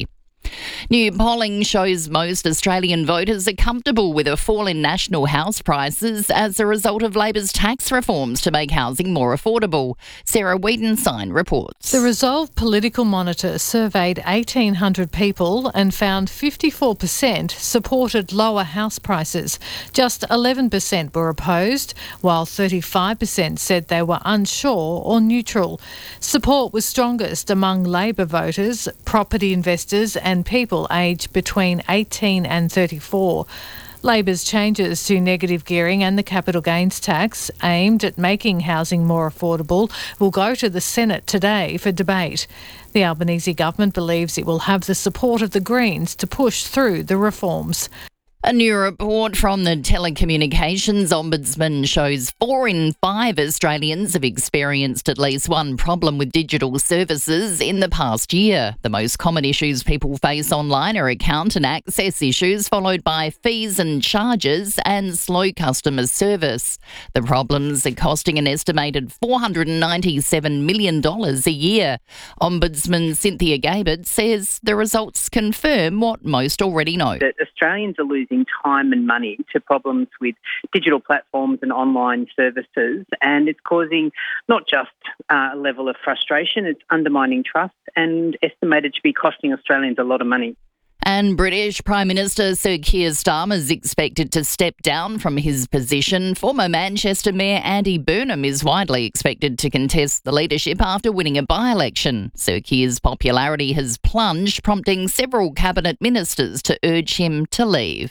New polling shows most Australian voters are comfortable with a fall in national house prices as a result of Labor's tax reforms to make housing more affordable. Sarah Wiedenstein reports. The Resolve Political Monitor surveyed eighteen hundred people and found fifty-four percent supported lower house prices. Just eleven percent were opposed, while thirty-five percent said they were unsure or neutral. Support was strongest among Labor voters, property investors and people aged between eighteen and thirty-four. Labor's changes to negative gearing and the capital gains tax, aimed at making housing more affordable, will go to the Senate today for debate. The Albanese government believes it will have the support of the Greens to push through the reforms. A new report from the Telecommunications Ombudsman shows four in five Australians have experienced at least one problem with digital services in the past year. The most common issues people face online are account and access issues, followed by fees and charges and slow customer service. The problems are costing an estimated four hundred ninety-seven million dollars a year. Ombudsman Cynthia Gabert says the results confirm what most already know. That Australians are losing time and money to problems with digital platforms and online services, and it's causing not just uh, a level of frustration, it's undermining trust and estimated to be costing Australians a lot of money. And British Prime Minister Sir Keir Starmer is expected to step down from his position. Former Manchester Mayor Andy Burnham is widely expected to contest the leadership after winning a by-election. Sir Keir's popularity has plunged, prompting several cabinet ministers to urge him to leave.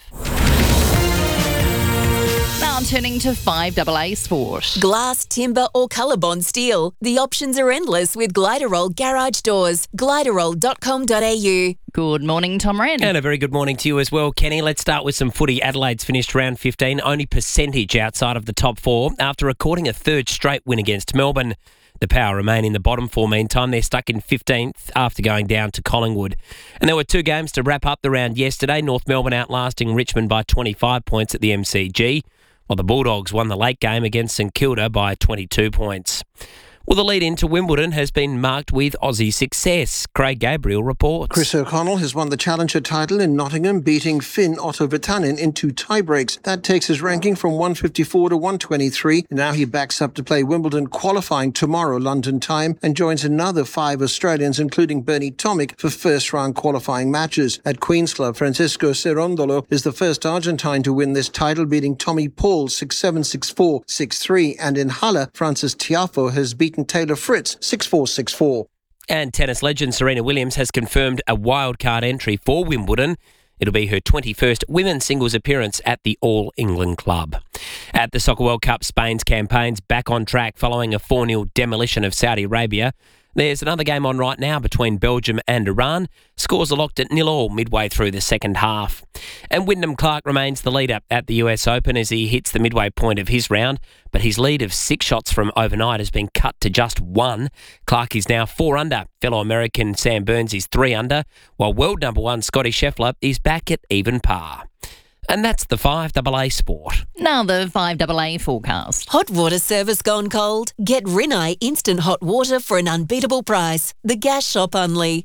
Now turning to five A A Sport. Glass, timber or ColourBond steel. The options are endless with Gliderol Garage Doors. gliderol dot com dot a u. Good morning, Tom Wren. And a very good morning to you as well, Kenny. Let's start with some footy. Adelaide's finished round fifteen, only percentage outside of the top four after recording a third straight win against Melbourne. The Power remain in the bottom four. Meantime, they're stuck in fifteenth after going down to Collingwood. And there were two games to wrap up the round yesterday. North Melbourne outlasting Richmond by twenty-five points at the M C G, while the Bulldogs won the late game against St Kilda by twenty-two points. Well, the lead into Wimbledon has been marked with Aussie success. Craig Gabriel reports. Chris O'Connell has won the Challenger title in Nottingham, beating Finn Otto Virtanen in two tiebreaks. That takes his ranking from one fifty-four to one twenty-three. Now he backs up to play Wimbledon qualifying tomorrow London time and joins another five Australians, including Bernie Tomic, for first-round qualifying matches. At Queen's Club, Francisco Cerundolo is the first Argentine to win this title, beating Tommy Paul six seven, six four, six three. And in Halle, Francis Tiafoe has beaten Taylor Fritz six four, six four. And tennis legend Serena Williams has confirmed a wildcard entry for Wimbledon. It'll be her twenty-first women's singles appearance at the All England Club. At the Soccer World Cup, Spain's campaign's back on track following a four nil demolition of Saudi Arabia. There's another game on right now between Belgium and Iran. Scores are locked at nil all midway through the second half. And Wyndham Clark remains the leader at the U S Open as he hits the midway point of his round, but his lead of six shots from overnight has been cut to just one. Clark is now four under. Fellow American Sam Burns is three under, while world number one Scotty Scheffler is back at even par. And that's the five A A Sport. Now the five A A forecast. Hot water service gone cold? Get Rinnai instant hot water for an unbeatable price. The Gas Shop only.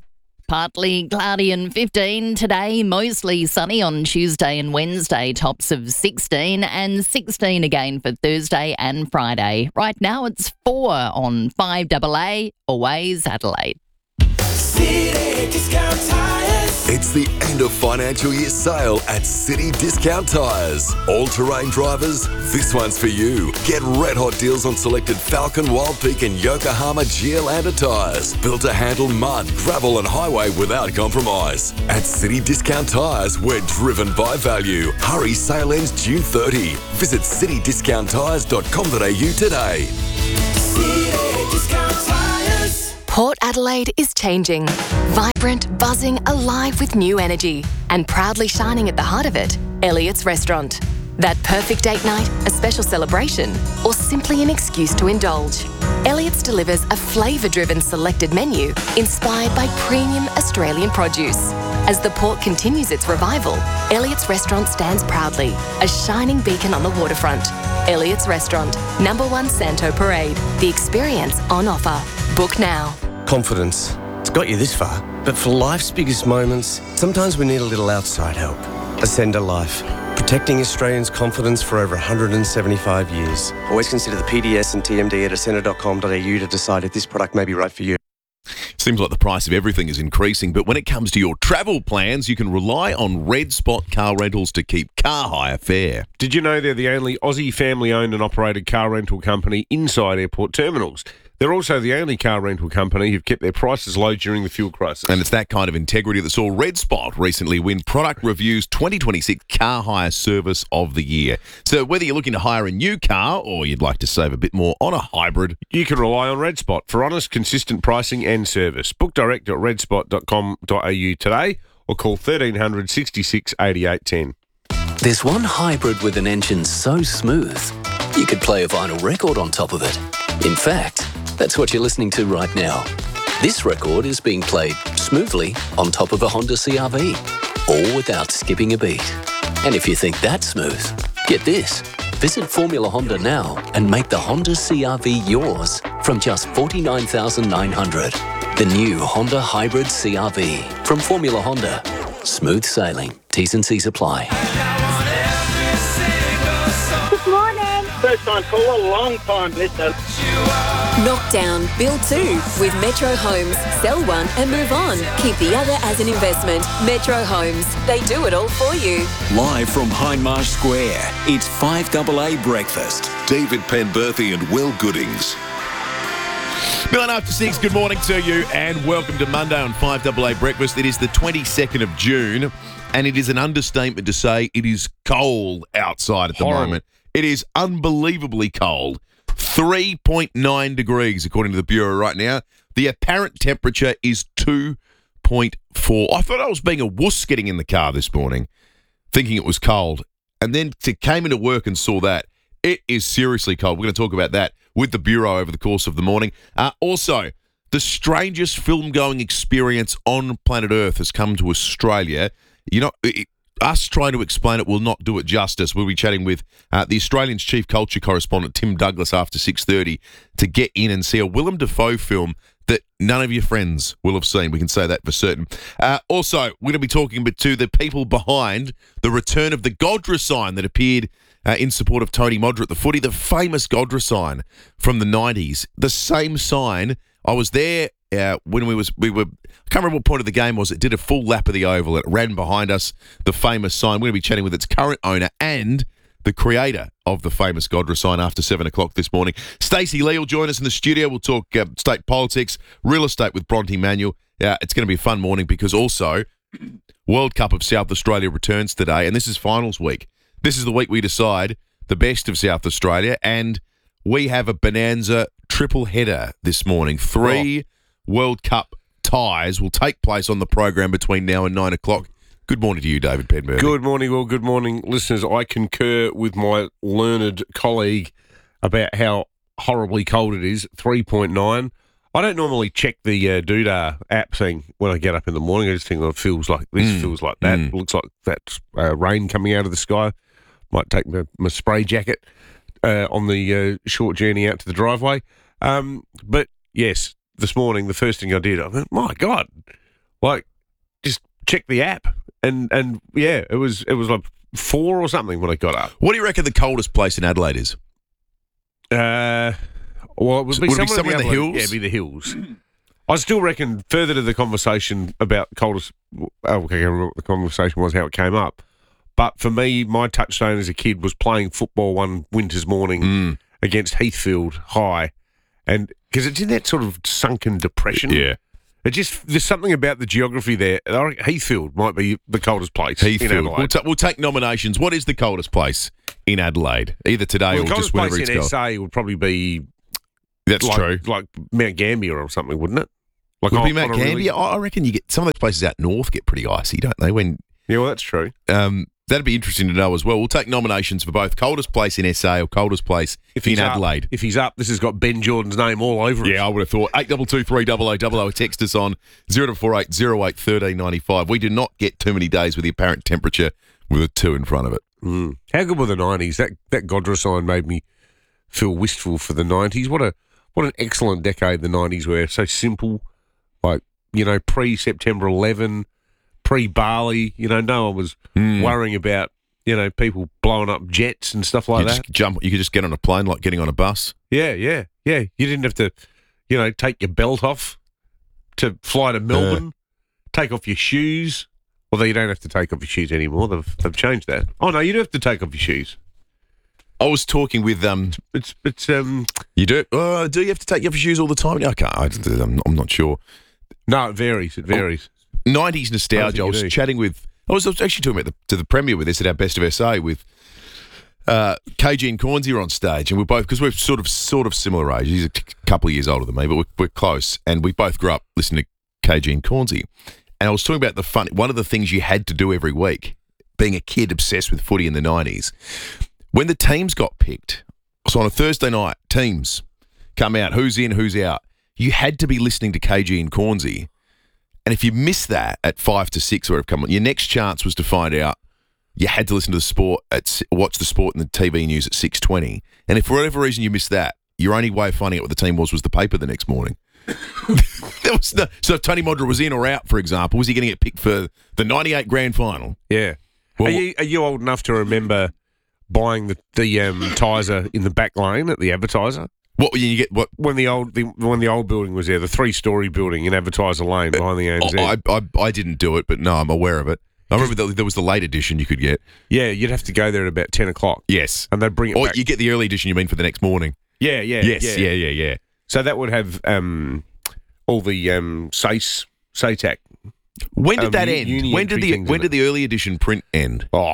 partly cloudy and fifteen. Today, mostly sunny on Tuesday and Wednesday, tops of sixteen, and sixteen again for Thursday and Friday. Right now, it's four on five double A, always Adelaide. City Discount Tires. It's the end of financial year sale at City Discount Tires. All-terrain drivers, this one's for you. Get red hot deals on selected Falcon, Wild Peak and Yokohama Geolandar tyres. Built to handle mud, gravel and highway without compromise. At City Discount Tires, we're driven by value. Hurry, sale ends June thirtieth. Visit city discount tires dot com dot a u today. City Discount Tires. Port Adelaide is changing. Vibrant, buzzing, alive with new energy. And proudly shining at the heart of it, Elliott's Restaurant. That perfect date night, a special celebration, or simply an excuse to indulge. Elliott's delivers a flavour-driven selected menu inspired by premium Australian produce. As the port continues its revival, Elliott's Restaurant stands proudly, a shining beacon on the waterfront. Elliott's Restaurant, number one Santo Parade. The experience on offer. Book now. Confidence. It's got you this far. But for life's biggest moments, sometimes we need a little outside help. Ascender Life. Protecting Australians' confidence for over one hundred seventy-five years. Always consider the P D S and T M D at ascender dot com dot a u to decide if this product may be right for you. Seems like the price of everything is increasing, but when it comes to your travel plans, you can rely on Red Spot Car Rentals to keep car hire fair. Did you know they're the only Aussie family-owned and operated car rental company inside airport terminals? They're also the only car rental company who've kept their prices low during the fuel crisis. And it's that kind of integrity that saw Red Spot recently win Product Review's twenty twenty-six Car Hire Service of the Year. So whether you're looking to hire a new car or you'd like to save a bit more on a hybrid, you can rely on Red Spot for honest, consistent pricing and service. Book direct at red spot dot com dot a u today or call thirteen hundred sixty-six eighty-eight ten. There's one hybrid with an engine so smooth, you could play a vinyl record on top of it. In fact, that's what you're listening to right now. This record is being played smoothly on top of a Honda C R V, all without skipping a beat. And if you think that's smooth, get this. Visit Formula Honda now and make the Honda C R V yours from just forty-nine thousand nine hundred dollars. The new Honda Hybrid C R V from Formula Honda. Smooth sailing. T's and C's apply. Good morning. First time caller, long time listener. Knock down, build two with Metro Homes. Sell one and move on. Keep the other as an investment. Metro Homes. They do it all for you. Live from Hindmarsh Square, it's five double A Breakfast. David Penberthy and Will Goodings. Nine after six, good morning to you and welcome to Monday on five double A Breakfast. It is the twenty-second of June and it is an understatement to say it is cold outside at the Horrible. moment. It is unbelievably cold. three point nine degrees according to the Bureau right now. The apparent temperature is two point four. I thought I was being a wuss getting in the car this morning, thinking it was cold. And then to came into work and saw that. It is seriously cold. We're going to talk about that with the Bureau over the course of the morning. Uh, also, the strangest film-going experience on planet Earth has come to Australia. You know, it, us trying to explain it will not do it justice. We'll be chatting with uh, the Australian's chief culture correspondent, Tim Douglas, after six thirty to get in and see a Willem Dafoe film that none of your friends will have seen. We can say that for certain. Uh, also, we're going to be talking to the people behind the return of the Godra sign that appeared uh, in support of Tony Modra at the footy, the famous Godra sign from the nineties. The same sign. I was there uh, when we was we were. I can't remember what point of the game was. It did a full lap of the oval. It ran behind us. The famous sign. We're going to be chatting with its current owner and the creator of the famous Godra sign after seven o'clock this morning. Stacey Lee will join us in the studio. We'll talk uh, state politics, real estate with Bronte Manuel. Yeah, it's going to be a fun morning because also World Cup of South Australia returns today, and this is finals week. This is the week we decide the best of South Australia, and we have a bonanza triple header this morning. Three oh. World Cup ties will take place on the program between now and nine o'clock. Good morning to you, David Penberthy. Good morning, Will. Good morning, listeners. I concur with my learned colleague about how horribly cold it is, three point nine. I don't normally check the uh, Doodah app thing when I get up in the morning. I just think, well, it feels like this, mm. feels like that. Mm. It looks like that's uh, rain coming out of the sky. Might take my, my spray jacket uh, on the uh, short journey out to the driveway. Um, but, yes, this morning, the first thing I did, I went, my God, Like, just check the app, and and yeah, it was it was like four or something when I got up. What do you reckon the coldest place in Adelaide is? Uh, well, it would be Would it be somewhere, somewhere in the Adelaide- hills? Yeah, it'd be the hills. I still reckon further to the conversation about coldest. Oh, okay, I can't remember what the conversation was, how it came up. But for me, my touchstone as a kid was playing football one winter's morning Mm. against Heathfield High, and because it's in that sort of sunken depression. Yeah. It just there's something about the geography there. I reckon Heathfield might be the coldest place. in Heathfield. Adelaide. We'll, ta- we'll take nominations. What is the coldest place in Adelaide? Either today Well, or the just coldest whenever place it's in cold. S A would probably be That's like, true. like Mount Gambier or something, wouldn't it? Like Would on- be Mount on a Gambier. really- I I reckon you get some of those places out north get pretty icy, don't they? When yeah, well, that's true. Um, that'd be interesting to know as well. We'll take nominations for both coldest place in S A or coldest place If in he's up- Adelaide. if he's up, this has got Ben Jordan's name all over it. Yeah, I would have thought. eight two two three double oh double oh. Text us on zero four eight zero eight one three nine five. We do not get too many days with the apparent temperature with a two in front of it. Mm. How good were the nineties? That that Godra sign made me feel wistful for the nineties. What a what an excellent decade the nineties were. So simple, like, you know, pre-September eleven, pre-Bali. You know, no one was Mm. worrying about, you know, people blowing up jets and stuff like you that. just jump. You could just get on a plane like getting on a bus. Yeah, yeah, yeah. You didn't have to, you know, take your belt off to fly to Melbourne, take off your shoes. Although you don't have to take off your shoes anymore. They've they've changed that. Oh no, you do have to take off your shoes. I was talking with um. It's it's um. You do? Uh, do you have to take off your shoes all the time? I can't. I, I'm, I'm not sure. No, it varies. It varies. nineties nostalgia. I, I think was you do. chatting with. I was, I was actually talking about the, to the Premier with this at our Best of S A with uh, K G and Cornsey were on stage, and we're both because we're sort of sort of similar age. He's a t- couple of years older than me, but we're, we're close, and we both grew up listening to K G and Cornsey. And I was talking about the fun. One of the things you had to do every week, being a kid obsessed with footy in the nineties, when the teams got picked. So on a Thursday night, teams come out. Who's in? Who's out? You had to be listening to K G and Cornsey. And if you missed that at five to six or whatever, come on, your next chance was to find out. You had to listen to the sport at s- watch the sport and the T V news at six twenty. And if for whatever reason you missed that, your only way of finding out what the team was was the paper the next morning. There was no, so if Tony Modra was in or out, for example, was he going to get picked for the ninety-eight grand final? Yeah. Well, are you are you old enough to remember buying the the um, Tizer in the back lane at the Advertiser? What you get? What when the old the, when the old building was there, the three story building in Advertiser Lane behind the A N Z. I, I I didn't do it, but no, I'm aware of it. I remember that there was the late edition you could get. Yeah, you'd have to go there at about ten o'clock. Yes, and they'd bring it or back. you get the early edition. You mean for the next morning? Yeah, yeah, Yes, yeah, yeah, yeah, yeah. So that would have um, all the um, S A C S, SATAC. When did um, that u- end? uni When did entry the things when in did the early edition print end? Oh,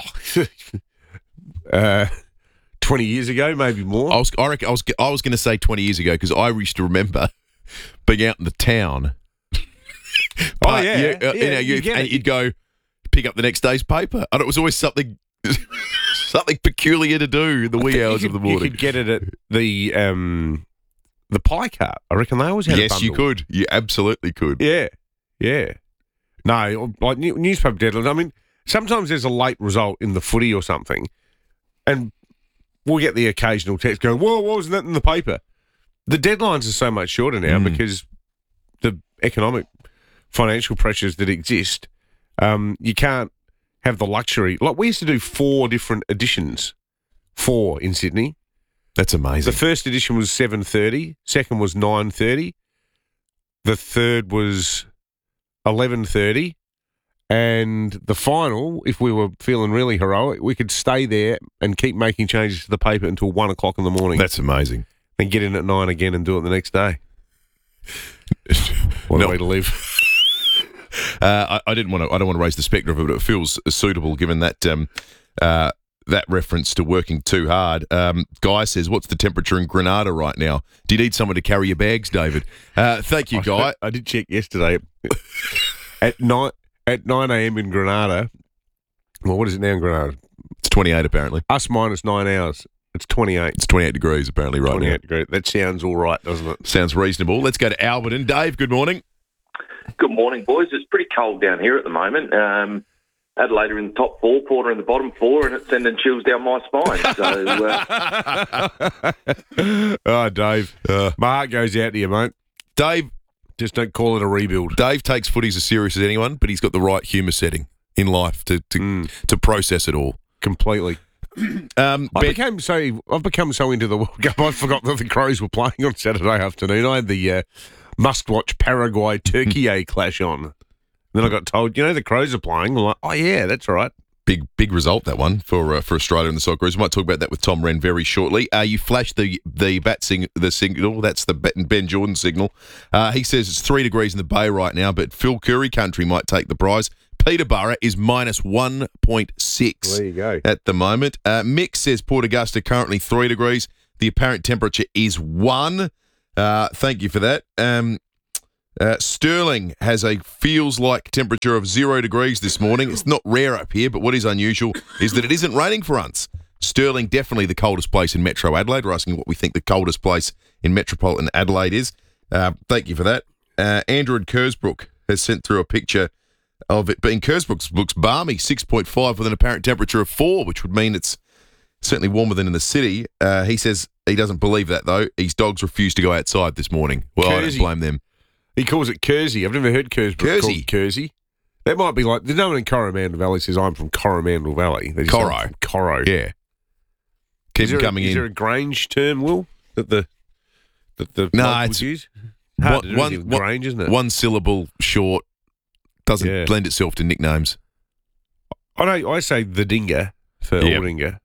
uh, twenty years ago, maybe more. I was I, reckon, I was I was going to say twenty years ago because I used to remember being out in the town. Oh, yeah. you, uh, Yeah, you know, you you, get and it. you'd go pick up the next day's paper, and it was always something something peculiar to do in the wee hours you of could, the morning. You could get it at the um, the pie cart. I reckon they always had. a Yes, you bundle. could. You absolutely could. Yeah, yeah. No, like new- newspaper deadlines. I mean, sometimes there's a late result in the footy or something, and we'll get the occasional text going, "Well, why wasn't that in the paper?" The deadlines are so much shorter now Mm. because the economic, financial pressures that exist. Um, you can't have the luxury. Like we used to do four different editions, four in Sydney. That's amazing. The first edition was seven thirty. Second was nine thirty. The third was eleven thirty, and the final, if we were feeling really heroic, we could stay there and keep making changes to the paper until one o'clock in the morning. That's amazing. And get in at nine again and do it the next day. What No. a way to live. Uh, I, I didn't want to. I don't want to raise the spectre of it, but it feels suitable given that um, uh, that reference to working too hard. Um, Guy says, "What's the temperature in Grenada right now? Do you need someone to carry your bags, David?" Uh, thank you, Guy. I did check yesterday at nine at nine a.m. in Grenada. Well, what is it now in Grenada? It's twenty-eight apparently. Us minus nine hours. It's twenty-eight. It's twenty-eight degrees apparently right now. twenty-eight degrees. That sounds all right, doesn't it? Sounds reasonable. Let's go to Alberton. Dave, good morning. Good morning, boys. It's pretty cold down here at the moment. Um, Adelaide are in the top four, Porter in the bottom four, and it's sending chills down my spine. So, uh, Oh, Dave. Uh, My heart goes out to you, mate. Dave, Just don't call it a rebuild. Dave takes footies as serious as anyone, but he's got the right humour setting in life to to, mm. to process it all. Completely. Um, I bet- became so I've become so into the World Cup. I forgot that the Crows were playing on Saturday afternoon. I had the uh, must-watch Paraguay Turkey clash on. And then I got told, you know, the Crows are playing. I'm like, oh yeah, that's right. Big big result, that one, for uh, for Australia and the Socceroos. We might talk about that with Tom Wren very shortly. Uh, you flashed the the bat sing, the signal. That's the Ben Jordan signal. Uh, he says it's three degrees in the Bay right now, but Phil Curry country might take the prize. Peterborough is minus one point six There you go. at the moment. Uh, Mick says Port Augusta currently three degrees. The apparent temperature is one. Uh, thank you for that. Um, uh, Stirling has a feels like temperature of zero degrees this morning. It's not rare up here, but what is unusual is that it isn't raining for once. Stirling, definitely the coldest place in Metro Adelaide. We're asking what we think the coldest place in metropolitan Adelaide is. Uh, thank you for that. Uh, Andrew in Kersbrook has sent through a picture of it being Kersbrook looks balmy, six point five with an apparent temperature of four, which would mean it's certainly warmer than in the city. Uh, he says he doesn't believe that, though. His dogs refused to go outside this morning. Well, I don't blame them. He calls it Kersey. I've never heard Kersbrook Kersey. called Kersey. That might be like, there's no one in Coromandel Valley says, I'm from Coromandel Valley. They just say, Coro. "I'm from Coro. Yeah. Keep Is there, them coming is in. there a Grange term, Will, that the, that the No, locals it's use? Hard one, to do one, anything with Grange, isn't it? one syllable short. Doesn't Yeah. blend itself to nicknames. I know, I say the Dinger for Yep. Aldinga.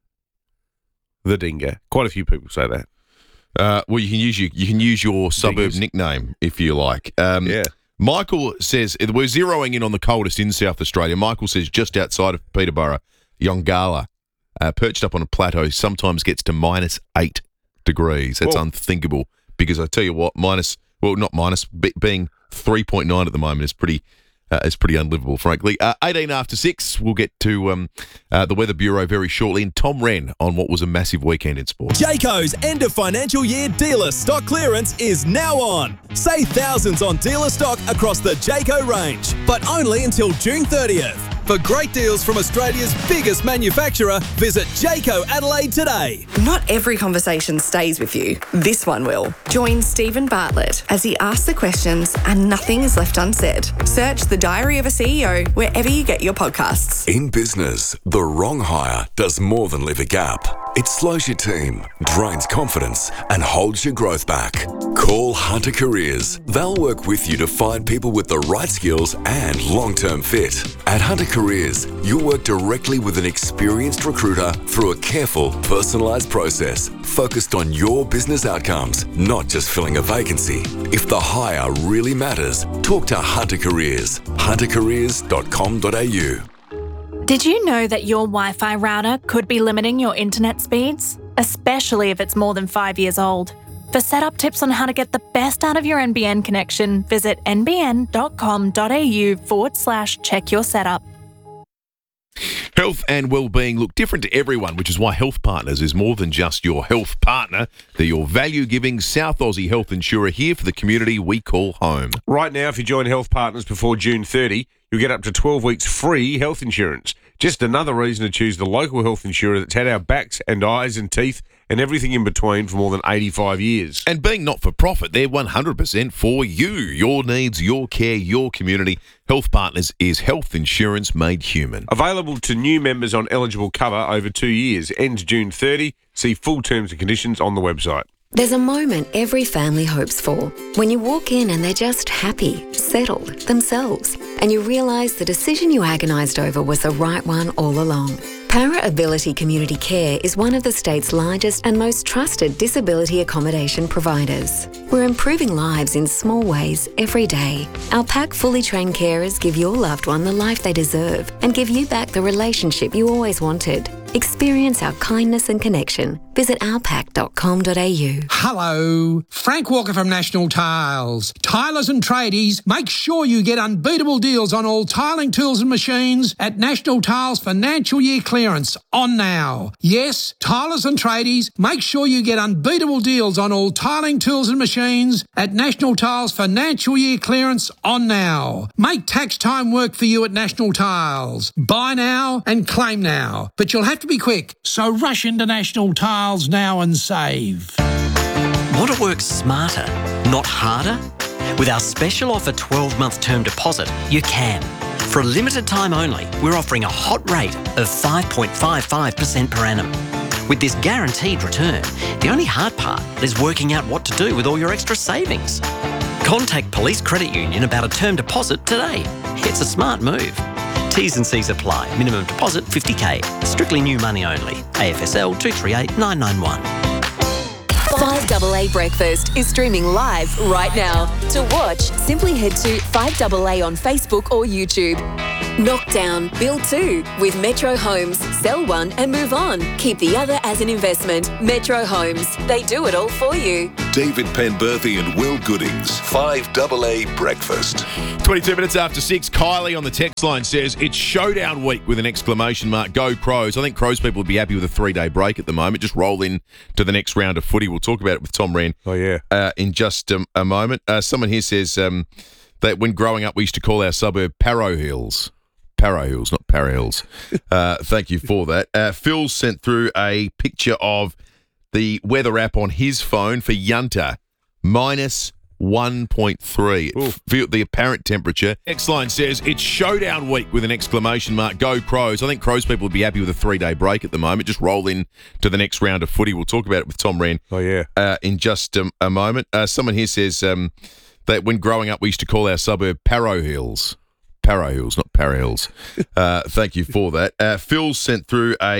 The Dinger. Quite a few people say that. Uh, well, you can use your, you can use your suburb Dingers. nickname if you like. Um, Yeah. Michael says we're zeroing in on the coldest in South Australia. Michael says just outside of Peterborough, Yongala, uh, perched up on a plateau, sometimes gets to minus eight degrees. That's Whoa. unthinkable because I tell you what, minus well, not minus, be, being three point nine at the moment is pretty. Uh, it's pretty unlivable, frankly. Uh, eighteen after six, we'll get to um, uh, the Weather Bureau very shortly, and Tom Wren on what was a massive weekend in sport. Jayco's end of financial year dealer stock clearance is now on. Save thousands on dealer stock across the Jayco range, but only until June thirtieth. For great deals from Australia's biggest manufacturer, visit Jayco Adelaide today. Not every conversation stays with you. This one will. Join Stephen Bartlett as he asks the questions and nothing is left unsaid. Search The Diary of a C E O wherever you get your podcasts. In business, the wrong hire does more than leave a gap. It slows your team, drains confidence, and holds your growth back. Call Hunter Careers. They'll work with you to find people with the right skills and long-term fit. At Hunter Careers, you'll work directly with an experienced recruiter through a careful, personalised process focused on your business outcomes, not just filling a vacancy. If the hire really matters, talk to Hunter Careers. hunter careers dot com dot a u. Did you know that your Wi-Fi router could be limiting your internet speeds? Especially if it's more than five years old. For setup tips on how to get the best out of your N B N connection, visit n b n dot com dot a u forward slash check your setup. Health and well-being look different to everyone, which is why Health Partners is more than just your health partner. They're your value-giving South Aussie health insurer here for the community we call home. Right now, if you join Health Partners before June thirtieth, you'll get up to twelve weeks free health insurance. Just another reason to choose the local health insurer that's had our backs and eyes and teeth and everything in between for more than eighty-five years. And being not-for-profit, they're one hundred percent for you. Your needs, your care, your community. Health Partners is health insurance made human. Available to new members on eligible cover over two years. Ends June thirtieth. See full terms and conditions on the website. There's a moment every family hopes for. When you walk in and they're just happy, settled, themselves, and you realise the decision you agonised over was the right one all along. Para Ability Community Care is one of the state's largest and most trusted disability accommodation providers. We're improving lives in small ways every day. Our pack fully trained carers give your loved one the life they deserve and give you back the relationship you always wanted. Experience our kindness and connection. Visit our pack dot com dot a u. Hello, Frank Walker from National Tiles. Tilers and tradies, make sure you get unbeatable deals on all tiling tools and machines at National Tiles Financial Year Clearance on now. Yes, tilers and tradies, make sure you get unbeatable deals on all tiling tools and machines at National Tiles Financial Year Clearance on now. Make tax time work for you at National Tiles. Buy now and claim now, but you'll have to be quick, so rush into National Tiles now and save. Want to work smarter, not harder? With our special offer twelve-month term deposit, you can. For a limited time only, we're offering a hot rate of five point five five percent per annum. With this guaranteed return, the only hard part is working out what to do with all your extra savings. Contact Police Credit Union about a term deposit today. It's a smart move. T's and C's apply. Minimum deposit fifty K. Strictly new money only. A F S L two three eight nine nine one. five A A Breakfast is streaming live right now. To watch, simply head to five A A on Facebook or YouTube. Knock down, build two with Metro Homes. Sell one and move on. Keep the other as an investment. Metro Homes. They do it all for you. David Penberthy and Will Goodings. five A A Breakfast. twenty-two minutes after six, Kylie on the text line says, it's showdown week with an exclamation mark. Go Crows. I think Crows people would be happy with a three-day break at the moment. Just roll in to the next round of footy. We'll talk about it with Tom Wren oh, yeah. uh, in just um, a moment. Uh, someone here says um, that when growing up, we used to call our suburb Parrow Hills. Parrow Hills, not Parrow Hills. Uh, thank you for that. Uh, Phil sent through a picture of the weather app on his phone for Yunta, minus one point three. Feel the apparent temperature. Next line says, it's showdown week with an exclamation mark. Go Crows. I think Crows people would be happy with a three-day break at the moment. Just roll in to the next round of footy. We'll talk about it with Tom Wren oh, yeah. uh, in just um, a moment. Uh, someone here says um, that when growing up, we used to call our suburb Parrow Hills. Parrow Hills, not Parrow Hills. Uh, thank you for that. Uh, Phil sent through a